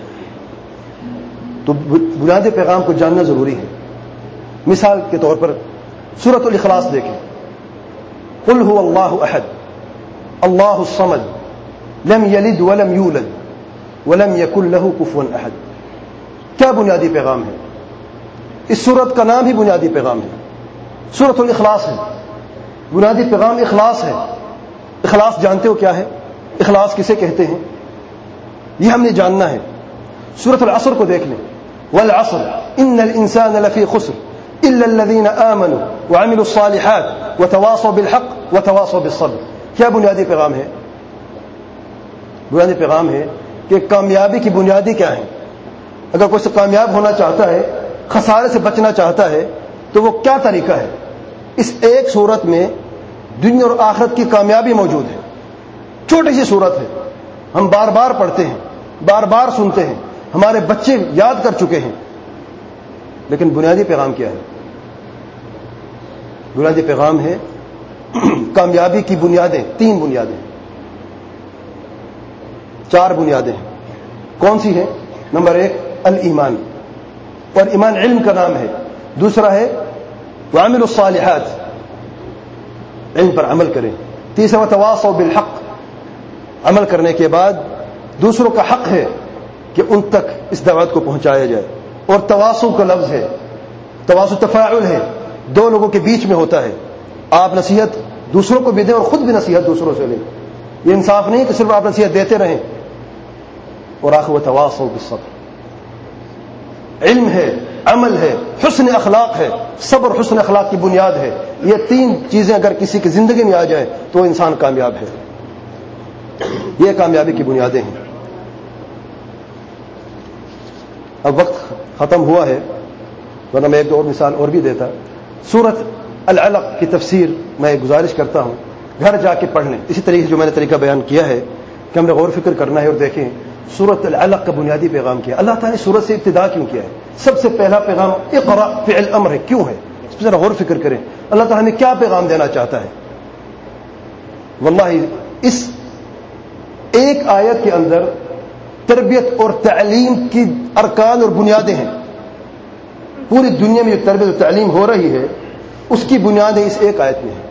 تو بنیادی پیغام کو جاننا ضروری ہے. مثال کے طور پر سورۃ الاخلاص دیکھیں. قل هو اللہ احد اللہ الصمد لم یلد ولم یولد ولم یکن له کفوا احد. کیا بنیادی پیغام ہے؟ اس سورت کا نام ہی بنیادی پیغام ہے، سورۃ الاخلاص ہے. بنیادی پیغام اخلاص ہے. اخلاص جانتے ہو کیا ہے؟ اخلاص کسے کہتے ہیں؟ یہ ہم نے جاننا ہے. سورۃ العصر کو دیکھ لیں. والعصر ان الانسان لفی خسر الا الذين آمنوا وعملوا الصالحات وتواصوا بالحق وتواصوا بالصبر. کیا بنیادی پیغام ہے؟ بنیادی پیغام ہے کہ کامیابی کی بنیادی کیا ہے. اگر کوئی کامیاب ہونا چاہتا ہے، خسارے سے بچنا چاہتا ہے، تو وہ کیا طریقہ ہے؟ اس ایک صورت میں دنیا اور آخرت کی کامیابی موجود ہے. چھوٹی سی صورت ہے، ہم بار بار پڑھتے ہیں، بار بار سنتے ہیں، ہمارے بچے یاد کر چکے ہیں. لیکن بنیادی پیغام کیا ہے؟ بنیادی پیغام ہے کامیابی کی بنیادیں. تین بنیادیں، چار بنیادیں ہیں. کون سی ہیں؟ نمبر ایک الایمان، اور ایمان علم کا نام ہے. دوسرا ہے وعملوا الصالحات، علم پر عمل کریں. تیسرا وتواصوا بالحق، عمل کرنے کے بعد دوسروں کا حق ہے کہ ان تک اس دعوت کو پہنچایا جائے. اور تواصو کا لفظ ہے، تواصو تفاعل ہے، دو لوگوں کے بیچ میں ہوتا ہے. آپ نصیحت دوسروں کو بھی دیں اور خود بھی نصیحت دوسروں سے لیں. یہ انصاف نہیں کہ صرف آپ نصیحت دیتے رہیں. اور آخر وتواصوا بالصبر، علم ہے، عمل ہے، حسن اخلاق ہے. صبر حسن اخلاق کی بنیاد ہے. یہ تین چیزیں اگر کسی کی زندگی میں آ جائے تو وہ انسان کامیاب ہے. یہ کامیابی کی بنیادیں ہیں. اب وقت ختم ہوا ہے، ورنہ میں ایک دو اور مثال اور بھی دیتا. سورۃ العلق کی تفسیر میں گزارش کرتا ہوں گھر جا کے پڑھ لیں. اسی طریقے جو میں نے طریقہ بیان کیا ہے کہ ہم نے غور فکر کرنا ہے. اور دیکھیں سورۃ العلق کا بنیادی پیغام کیا. اللہ تعالیٰ نے سورت سے ابتدا کیوں کیا ہے؟ سب سے پہلا پیغام اقرا فعل امر ہے. کیوں ہے؟ اس پہ ذرا غور فکر کریں. اللہ تعالیٰ ہمیں کیا پیغام دینا چاہتا ہے؟ واللہ اس ایک آیت کے اندر تربیت اور تعلیم کی ارکان اور بنیادیں ہیں. پوری دنیا میں جو تربیت اور تعلیم ہو رہی ہے اس کی بنیادیں اس ایک آیت میں ہیں.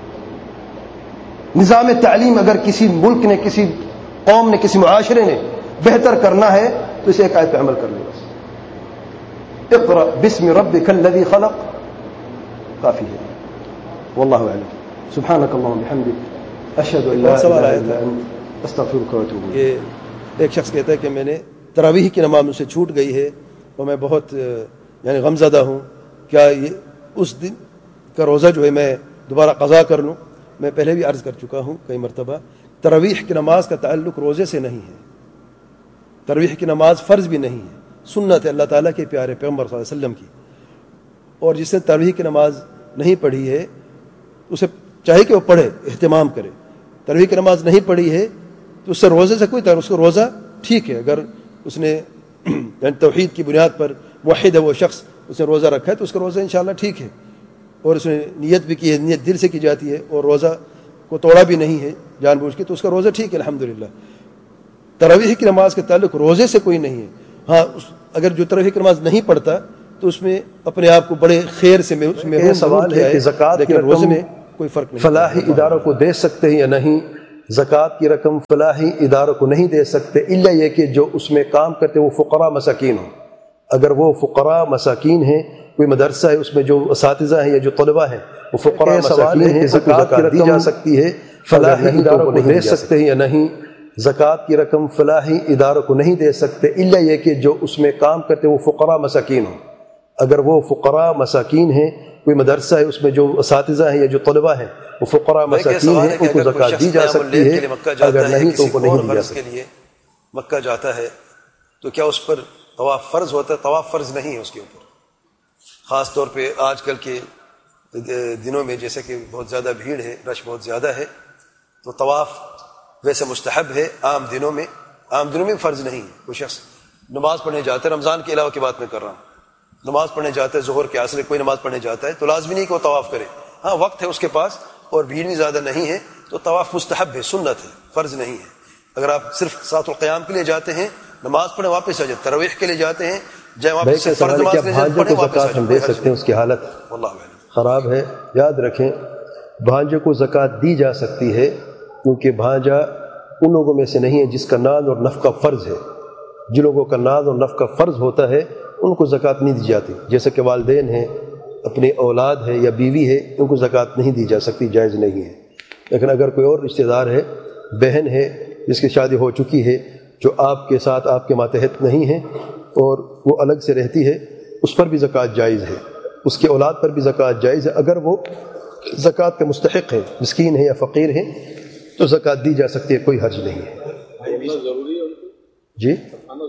نظام تعلیم اگر کسی ملک نے، کسی قوم نے، کسی معاشرے نے بہتر کرنا ہے تو اس ایک آیت پہ عمل کر لے. بس اقرأ باسم ربک الذی خلق کافی ہے. واللہ اعلم. سبحانک اللہم بحمدک اشہد ان لا الہ الا انت استغفرک واتوب الیک. ایک شخص کہتا ہے کہ میں نے تراویح کی نماز مجھ سے چھوٹ گئی ہے اور میں بہت یعنی غمزدہ ہوں. کیا یہ اس دن کا روزہ جو ہے میں دوبارہ قضا کر لوں؟ میں پہلے بھی عرض کر چکا ہوں کئی مرتبہ، تراویح کی نماز کا تعلق روزے سے نہیں ہے. تراویح کی نماز فرض بھی نہیں ہے، سنت ہے اللہ تعالیٰ کے پیارے پیغمبر صلی اللہ علیہ وسلم کی. اور جس نے تراویح کی نماز نہیں پڑھی ہے اسے چاہیے کہ وہ پڑھے، اہتمام کرے. تراویح کی نماز نہیں پڑھی ہے تو اس سے روزے سے کوئی تعلق، اس کو روزہ ٹھیک ہے. اگر اس نے یعنی توحید کی بنیاد پر موحد ہے وہ شخص، اس نے روزہ رکھا ہے تو اس کا روزہ انشاءاللہ ٹھیک ہے. اور اس نے نیت بھی کی ہے، نیت دل سے کی جاتی ہے اور روزہ کو توڑا بھی نہیں ہے جان بوجھ کے، تو اس کا روزہ ٹھیک ہے الحمدللہ. تراویح کی نماز کا تعلق روزے سے کوئی نہیں ہے. ہاں اگر جو تراویح کی نماز نہیں پڑھتا تو اس میں اپنے آپ کو بڑے خیر سے میں اس میں یہ سوال ہے کہ زکوٰۃ لیکن روزے میں کوئی فرق نہیں. فلاحی اداروں کو دے سکتے ہیں یا نہیں؟ زکوٰۃ کی رقم فلاحی اداروں کو نہیں دے سکتے الا یہ کہ جو اس میں کام کرتے وہ فقراء مساکین ہوں. اگر وہ فقراء مساکین ہیں، کوئی مدرسہ ہے اس میں جو اساتذہ ہیں یا جو طلبہ ہیں وہ فقراء مساکین ہیں، زکوٰۃ کی رقم دی جا سکتی ہے، فلاحی اداروں کو نہیں دے سکتے ہیں یا نہیں، زکوٰۃ کی رقم فلاحی اداروں کو نہیں دے سکتے الا یہ کہ جو اس میں کام کرتے وہ فقراء مساکین ہوں۔ اگر وہ فقراء مساکین ہیں، کوئی مدرسہ ہے اس میں جو اساتذہ ہیں یا جو طلبہ ہیں وہ فقراء مساکین ہیں، ان کو زکوٰۃ دی جا سکتی ہے، اگر نہیں تو ان کو نہیں دی جا سکتی۔ کے لیے مکہ جاتا ہے تو کیا اس پر طواف فرض ہوتا ہے؟ طواف فرض نہیں ہے اس کے اوپر، خاص طور پہ آج کل کے دنوں میں جیسے کہ بہت زیادہ بھیڑ ہے، رش بہت زیادہ ہے، تو طواف ویسے مستحب ہے عام دنوں میں، عام دنوں میں فرض نہیں ہے۔ کوئی شخص نماز پڑھنے جاتا ہے، رمضان کے علاوہ کی بات میں کر رہا ہوں، نماز پڑھنے جاتا ہے، ظہر کے عصر کوئی نماز پڑھنے جاتا ہے تو لازمی نہیں کہ وہ طواف کرے، ہاں وقت ہے اس کے پاس اور بھیڑ بھی زیادہ نہیں ہے تو طواف مستحب ہے، سنت ہے، فرض نہیں ہے۔ اگر آپ صرف سات القیام کے لیے جاتے ہیں، نماز پڑھیں واپس آ جائیں، تراویح کے لیے جاتے ہیں، جائیں واپس سے فرض نماز کے لیے پڑھیں واپس آ ہم دے سکتے ہیں، اس کی حالت واللہ اعلم خراب ہے۔ یاد رکھیں بھانجے کو زکوٰۃ دی جا سکتی ہے کیونکہ بھانجا ان لوگوں میں سے نہیں ہے جس کا نان اور نفقہ فرض ہے۔ جن لوگوں کا نان اور نفقہ فرض ہوتا ہے ان کو زکوٰۃ نہیں دی جاتی، جیسے کہ والدین ہیں، اپنی اولاد ہے یا بیوی ہے، ان کو زکوٰۃ نہیں دی جا سکتی، جائز نہیں ہے۔ لیکن اگر کوئی اور رشتہ دار ہے، بہن ہے جس کی شادی ہو چکی ہے، جو آپ کے ساتھ آپ کے ماتحت نہیں ہے اور وہ الگ سے رہتی ہے، اس پر بھی زکوٰۃ جائز ہے، اس کی اولاد پر بھی زکوٰۃ جائز ہے۔ اگر وہ زکوٰۃ کے مستحق ہے، مسکین ہے یا فقیر ہے تو زکوٰۃ دی جا سکتی ہے، کوئی حرج نہیں ہے۔ جی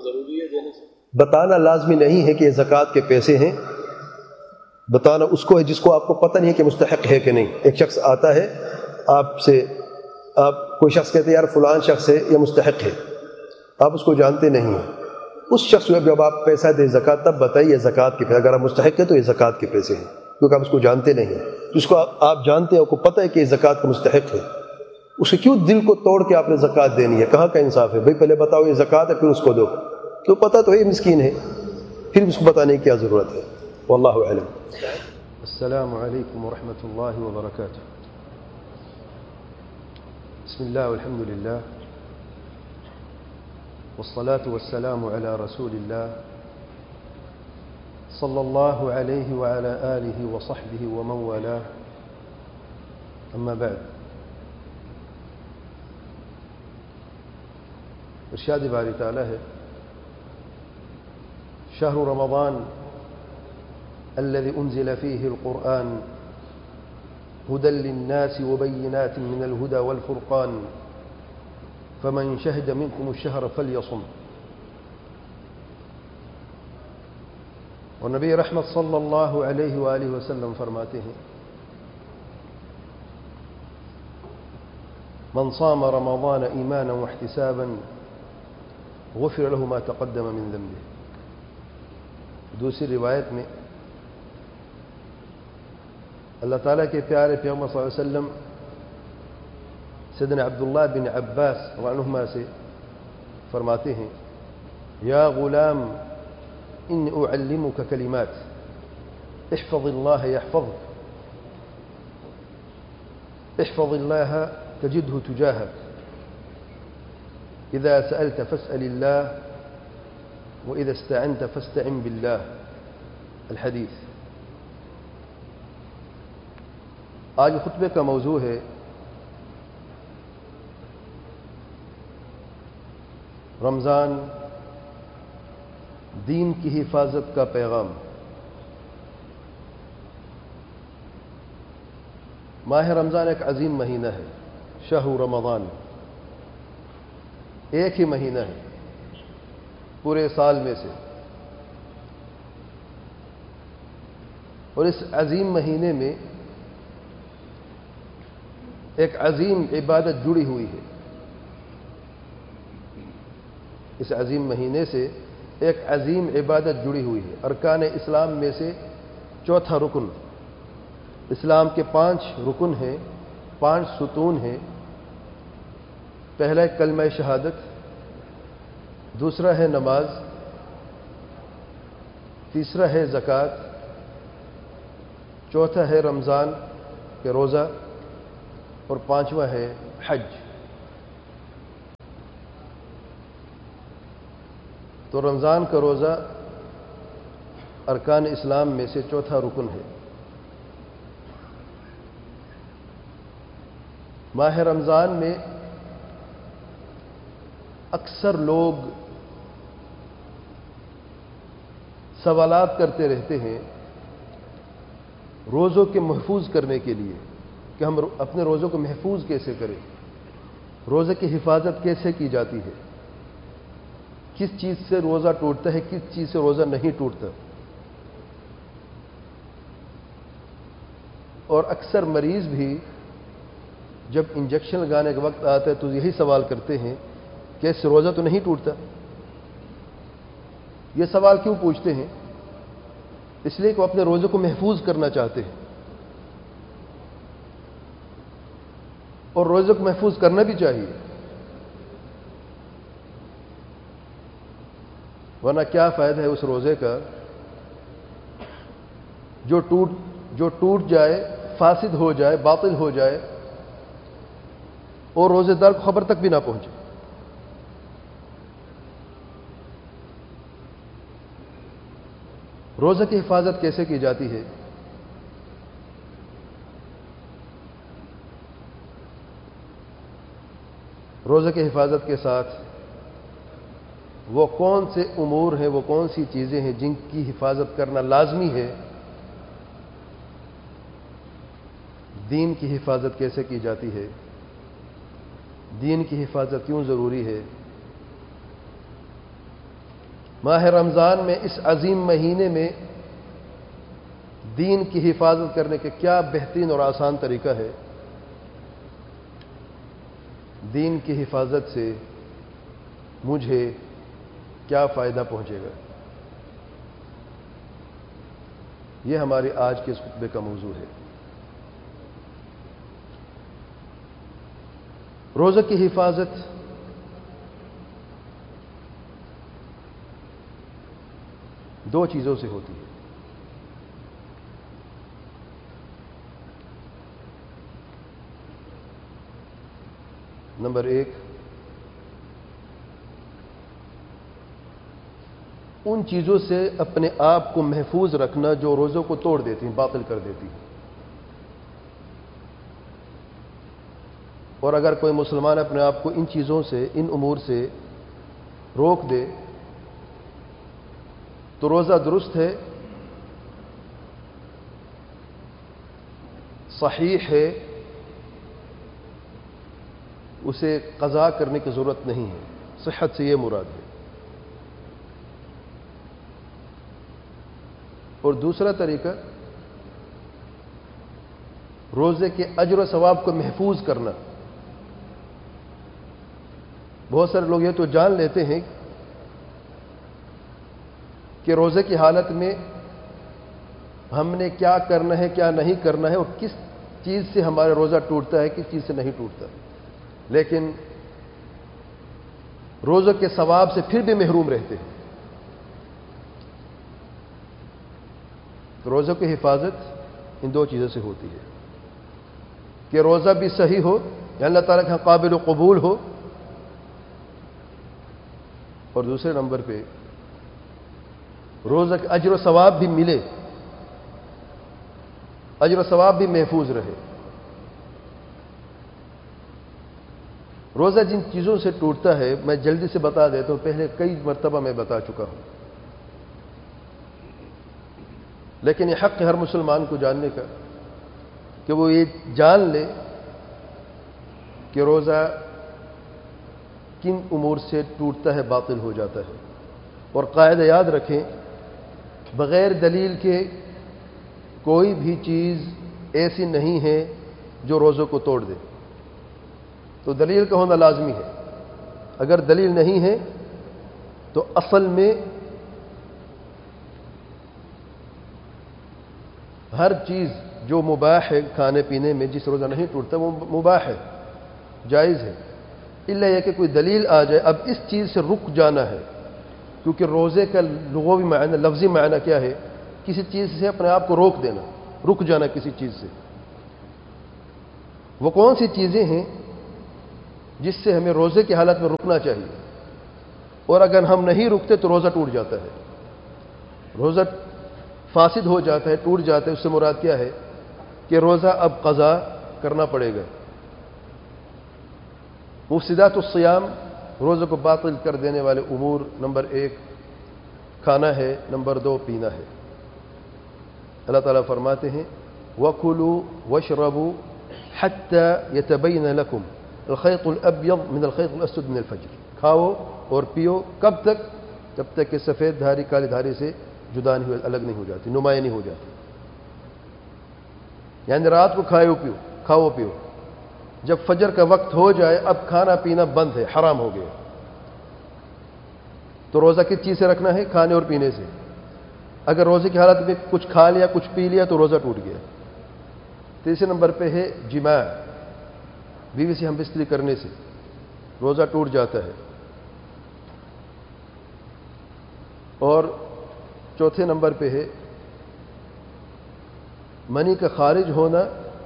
بتانا لازمی نہیں ہے کہ یہ زکوٰۃ کے پیسے ہیں، بتانا اس کو ہے جس کو آپ کو پتہ نہیں ہے کہ مستحق ہے کہ نہیں۔ ایک شخص آتا ہے آپ سے، آپ کوئی شخص کہتے ہیں یار فلان شخص ہے یہ مستحق ہے، آپ اس کو جانتے نہیں ہیں، اس شخص کو جب آپ پیسہ دیں زکوٰۃ تب بتائیے یہ زکوٰۃ کے پیسے، اگر آپ مستحق ہے تو یہ زکوٰۃ کے پیسے ہیں، کیونکہ آپ اس کو جانتے نہیں ہیں۔ جس کو آپ جانتے ہیں، آپ کو پتہ ہے کہ یہ زکوٰۃ کا مستحق ہے، اسے کیوں دل کو توڑ کے آپ نے زکوٰۃ دینی ہے؟ کہاں کا انصاف ہے؟ بھائی پہلے بتاؤ یہ زکوٰۃ ہے پھر اس کو دو، تو پتہ تو ہے مسکین ہے، پھر اس کو بتانے کی کیا ضرورت ہے؟ واللہ اعلم۔ السلام علیکم ورحمۃ اللہ وبرکاتہ۔ بسم اللہ والحمد للہ والصلاة والسلام على رسول اللہ صلی اللہ علیہ وعلى آلہ وصحبہ ومن والاه، اما بعد۔ ارشاد باری تعالی ہے شهر رمضان الذي أنزل فيه القرآن هدى للناس وبينات من الهدى والفرقان فمن شهد منكم الشهر فليصم۔ اور نبی رحمت صلی اللہ علیہ وآلہ وسلم فرماتے ہیں من صام رمضان ایمانا واحتسابا غفر له ما تقدم من ذنبه۔ دوسری روایت میں اللہ تعالیٰ کے پیارے پیغمبر صلی اللہ علیہ وسلم سیدنا عبداللہ بن عباس رضی اللہ عنہما سے فرماتے ہیں یا غلام انی اعلمک کلمات احفظ اللہ یحفظک احفظ اللہ تجدہ تجاہک اذا سألت فاسأل اللہ وإذا استعنت فاستعن بالله الحدیث۔ آج خطبے کا موضوع ہے رمضان دین کی حفاظت کا پیغام۔ ماہ رمضان ایک عظیم مہینہ ہے، شہر رمضان ایک ہی مہینہ ہے پورے سال میں سے، اور اس عظیم مہینے میں ایک عظیم عبادت جڑی ہوئی ہے۔ اس عظیم مہینے سے ایک عظیم عبادت جڑی ہوئی ہے، ارکان اسلام میں سے چوتھا رکن۔ اسلام کے پانچ رکن ہیں، پانچ ستون ہیں۔ پہلا ہے کلمہ شہادت، دوسرا ہے نماز، تیسرا ہے زکوٰۃ، چوتھا ہے رمضان کے روزہ، اور پانچواں ہے حج۔ تو رمضان کا روزہ ارکان اسلام میں سے چوتھا رکن ہے۔ ماہ رمضان میں اکثر لوگ سوالات کرتے رہتے ہیں روزوں کے محفوظ کرنے کے لیے کہ ہم اپنے روزوں کو محفوظ کیسے کریں، روزے کی حفاظت کیسے کی جاتی ہے، کس چیز سے روزہ ٹوٹتا ہے، کس چیز سے روزہ نہیں ٹوٹتا۔ اور اکثر مریض بھی جب انجیکشن لگانے کا وقت آتا ہے تو یہی سوال کرتے ہیں کہ اس سے روزہ تو نہیں ٹوٹتا۔ یہ سوال کیوں پوچھتے ہیں؟ اس لیے کہ وہ اپنے روزے کو محفوظ کرنا چاہتے ہیں، اور روزے کو محفوظ کرنا بھی چاہیے، ورنہ کیا فائدہ ہے اس روزے کا جو ٹوٹ جو ٹوٹ جائے، فاسد ہو جائے، باطل ہو جائے اور روزے دار کو خبر تک بھی نہ پہنچے۔ روزے کی حفاظت کیسے کی جاتی ہے؟ روزے کی حفاظت کے ساتھ وہ کون سے امور ہیں، وہ کون سی چیزیں ہیں جن کی حفاظت کرنا لازمی ہے؟ دین کی حفاظت کیسے کی جاتی ہے؟ دین کی حفاظت کیوں ضروری ہے؟ ماہ رمضان میں اس عظیم مہینے میں دین کی حفاظت کرنے کے کیا بہترین اور آسان طریقہ ہے؟ دین کی حفاظت سے مجھے کیا فائدہ پہنچے گا؟ یہ ہماری آج کے اس خطبے کا موضوع ہے۔ روزہ کی حفاظت دو چیزوں سے ہوتی ہے۔ نمبر ایک، ان چیزوں سے اپنے آپ کو محفوظ رکھنا جو روزوں کو توڑ دیتی ہیں، باطل کر دیتی ہیں۔ اور اگر کوئی مسلمان اپنے آپ کو ان چیزوں سے، ان امور سے روک دے تو روزہ درست ہے، صحیح ہے، اسے قضا کرنے کی ضرورت نہیں ہے۔ صحت سے یہ مراد ہے۔ اور دوسرا طریقہ، روزے کے اجر و ثواب کو محفوظ کرنا۔ بہت سارے لوگ یہ تو جان لیتے ہیں کہ روزے کی حالت میں ہم نے کیا کرنا ہے، کیا نہیں کرنا ہے، اور کس چیز سے ہمارا روزہ ٹوٹتا ہے، کس چیز سے نہیں ٹوٹتا، لیکن روزے کے ثواب سے پھر بھی محروم رہتے ہیں۔ تو روزے کی حفاظت ان دو چیزوں سے ہوتی ہے کہ روزہ بھی صحیح ہو، یا اللہ تعالیٰ کے قابل و قبول ہو، اور دوسرے نمبر پہ روزہ کے اجر و ثواب بھی ملے، اجر و ثواب بھی محفوظ رہے۔ روزہ جن چیزوں سے ٹوٹتا ہے میں جلدی سے بتا دیتا ہوں، پہلے کئی مرتبہ میں بتا چکا ہوں، لیکن یہ حق ہے ہر مسلمان کو جاننے کا کہ وہ یہ جان لے کہ روزہ کن امور سے ٹوٹتا ہے، باطل ہو جاتا ہے۔ اور قاعدہ یاد رکھیں، بغیر دلیل کے کوئی بھی چیز ایسی نہیں ہے جو روزوں کو توڑ دے۔ تو دلیل کا ہونا لازمی ہے۔ اگر دلیل نہیں ہے تو اصل میں ہر چیز جو مباح ہے کھانے پینے میں، جس روزہ نہیں ٹوٹتا، وہ مباح ہے، جائز ہے، الا یہ کہ کوئی دلیل آ جائے اب اس چیز سے رک جانا ہے، کیونکہ روزے کا لغوی معنی، لفظی معنی کیا ہے؟ کسی چیز سے اپنے آپ کو روک دینا، رک جانا کسی چیز سے۔ وہ کون سی چیزیں ہیں جس سے ہمیں روزے کی حالت میں رکنا چاہیے، اور اگر ہم نہیں رکتے تو روزہ ٹوٹ جاتا ہے۔ روزہ فاسد ہو جاتا ہے، ٹوٹ جاتا ہے، اس سے مراد کیا ہے کہ روزہ اب قضا کرنا پڑے گا۔ مفسدات الصیام، روزے کو باطل کر دینے والے امور، نمبر ایک کھانا ہے، نمبر دو پینا ہے۔ اللہ تعالیٰ فرماتے ہیں وَكُلُوا وَاشْرَبُوا حَتَّى يَتَبَيَّنَ لَكُمْ الْخَيْطُ الْأَبْيَضُ مِنَ الْخَيْطِ الْأَسْوَدِ مِنَ الْفَجْرِ۔ کھاؤ اور پیو، کب تک؟ جب تک کہ سفید دھاری کالی دھاری سے جدا نہیں ہو، الگ نہیں ہو جاتی، نمایاں نہیں ہو جاتی۔ یعنی رات کو کھاؤ پیو، کھاؤ پیو، جب فجر کا وقت ہو جائے اب کھانا پینا بند ہے، حرام ہو گیا۔ تو روزہ کس چیز سے رکھنا ہے؟ کھانے اور پینے سے۔ اگر روزے کی حالت میں کچھ کھا لیا، کچھ پی لیا تو روزہ ٹوٹ گیا۔ تیسرے نمبر پہ ہے جماع، بیوی سے ہم بستری کرنے سے روزہ ٹوٹ جاتا ہے۔ اور چوتھے نمبر پہ ہے منی کا خارج ہونا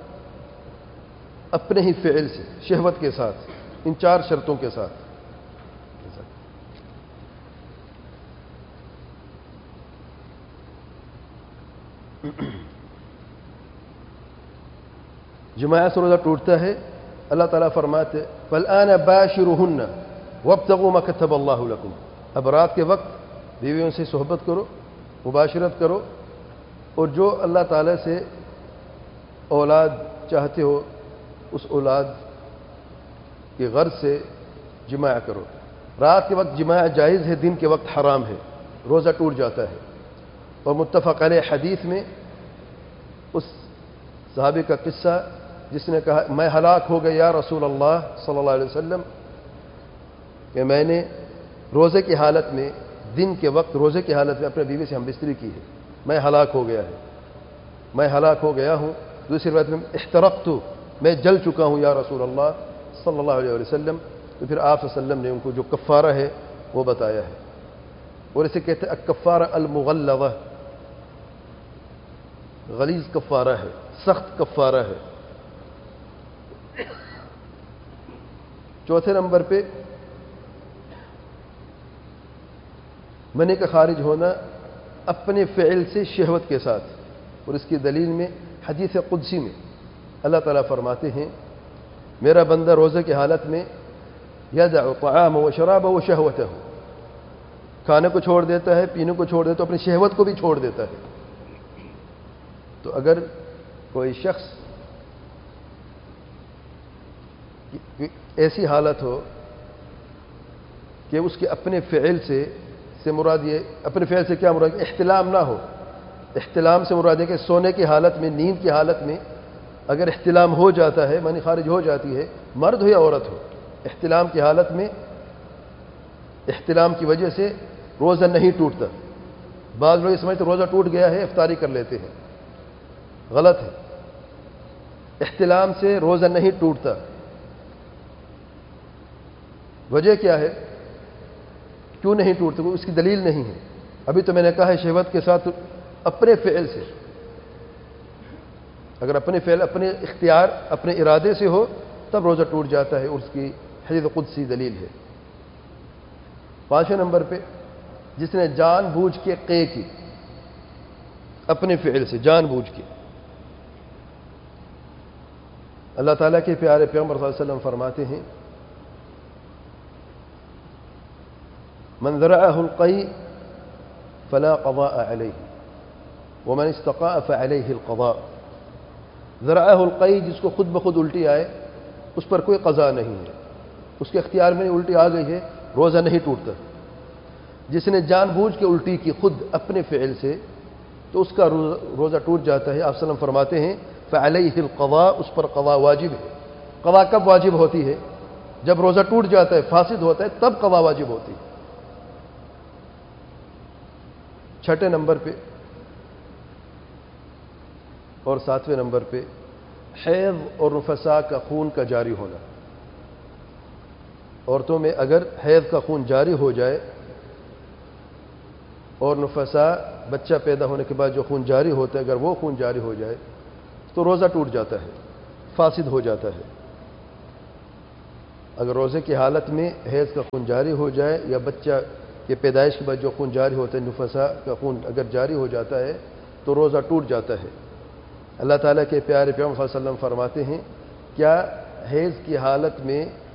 اپنے ہی فعل سے، شہوت کے ساتھ، ان چار شرطوں کے ساتھ۔ جماع سے روزہ ٹوٹتا ہے۔ اللہ تعالیٰ فرماتے فَالْآنَ بَاشِرُهُنَّ وَابْتَغُوا مَا كَتَبَ اللَّهُ لَكُمْ۔ اب رات کے وقت بیویوں سے صحبت کرو، مباشرت کرو، اور جو اللہ تعالیٰ سے اولاد چاہتے ہو اس اولاد کی غرض سے جماع کرو۔ رات کے وقت جماع جائز ہے، دن کے وقت حرام ہے، روزہ ٹوٹ جاتا ہے۔ اور متفق علیہ حدیث میں اس صحابی کا قصہ جس نے کہا میں ہلاک ہو گیا یا رسول اللہ صلی اللہ علیہ وسلم، کہ میں نے روزے کی حالت میں، دن کے وقت روزے کی حالت میں اپنے بیوی سے ہم بستری کی ہے، میں ہلاک ہو گیا ہے، میں ہلاک ہو گیا ہوں۔ دوسری روایت میں احترقت، میں جل چکا ہوں یا رسول اللہ صلی اللہ علیہ وسلم۔ تو پھر آپ صلی اللہ علیہ وسلم نے ان کو جو کفارہ ہے وہ بتایا ہے، اور اسے کہتے ہیں الکفارہ المغلظہ، غلیظ کفارہ ہے، سخت کفارہ ہے۔ چوتھے نمبر پہ منی کا خارج ہونا اپنے فعل سے شہوت کے ساتھ، اور اس کی دلیل میں حدیث قدسی میں اللہ تعالیٰ فرماتے ہیں میرا بندہ روزے کی حالت میں یدع طعامہ و شرابہ و شہوتہ، کھانے کو چھوڑ دیتا ہے، پینے کو چھوڑ دیتا ہے، اپنی شہوت کو بھی چھوڑ دیتا ہے۔ تو اگر کوئی شخص ایسی حالت ہو کہ اس کے اپنے فعل سے سے مراد یہ، اپنے فعل سے کیا مراد؟ احتلام نہ ہو۔ احتلام سے مراد ہے کہ سونے کی حالت میں، نیند کی حالت میں اگر احتلام ہو جاتا ہے، منی خارج ہو جاتی ہے، مرد ہو یا عورت ہو، احتلام کی حالت میں احتلام کی وجہ سے روزہ نہیں ٹوٹتا۔ بعض لوگ یہ سمجھتے روزہ ٹوٹ گیا ہے افطاری کر لیتے ہیں، غلط ہے۔ احتلام سے روزہ نہیں ٹوٹتا۔ وجہ کیا ہے؟ کیوں نہیں ٹوٹتا؟ اس کی دلیل نہیں ہے۔ ابھی تو میں نے کہا ہے شہوت کے ساتھ اپنے فعل سے، اگر اپنے فعل، اپنے اختیار، اپنے ارادے سے ہو تب روزہ ٹوٹ جاتا ہے، اور اس کی حدیث قدسی دلیل ہے۔ پانچویں نمبر پہ جس نے جان بوجھ کے قے کی، اپنے فعل سے جان بوجھ کے، اللہ تعالیٰ کے پیارے پیغمبر صلی اللہ علیہ وسلم فرماتے ہیں من ذرعه القيء فلا قضاء عليه ومن استقاء فعليه القضاء۔ ذرعه القيء، جس کو خود بخود الٹی آئے اس پر کوئی قضا نہیں ہے، اس کے اختیار میں الٹی آ گئی ہے، روزہ نہیں ٹوٹتا۔ جس نے جان بوجھ کے الٹی کی خود اپنے فعل سے تو اس کا روزہ ٹوٹ جاتا ہے۔ آپ صلی اللہ علیہ وسلم فرماتے ہیں فعلیہ القضاء، اس پر قضا واجب ہے۔ قضا کب واجب ہوتی ہے؟ جب روزہ ٹوٹ جاتا ہے، فاسد ہوتا ہے، تب قضا واجب ہوتی ہے۔ چھٹے نمبر پہ اور ساتویں نمبر پہ حیض اور نفساء کا خون کا جاری ہونا۔ عورتوں میں اگر حیض کا خون جاری ہو جائے اور نفساء، بچہ پیدا ہونے کے بعد جو خون جاری ہوتا ہے، اگر وہ خون جاری ہو جائے تو روزہ ٹوٹ جاتا ہے، فاسد ہو جاتا ہے۔ اگر روزے کی حالت میں حیض کا خون جاری ہو جائے یا بچہ کے پیدائش کے بعد جو خون جاری ہوتا ہے، نفساء کا خون اگر جاری ہو جاتا ہے تو روزہ ٹوٹ جاتا ہے۔ اللہ تعالیٰ کے پیارے پیغمبر صلی اللہ علیہ وسلم فرماتے ہیں، کیا حیض کی حالت میں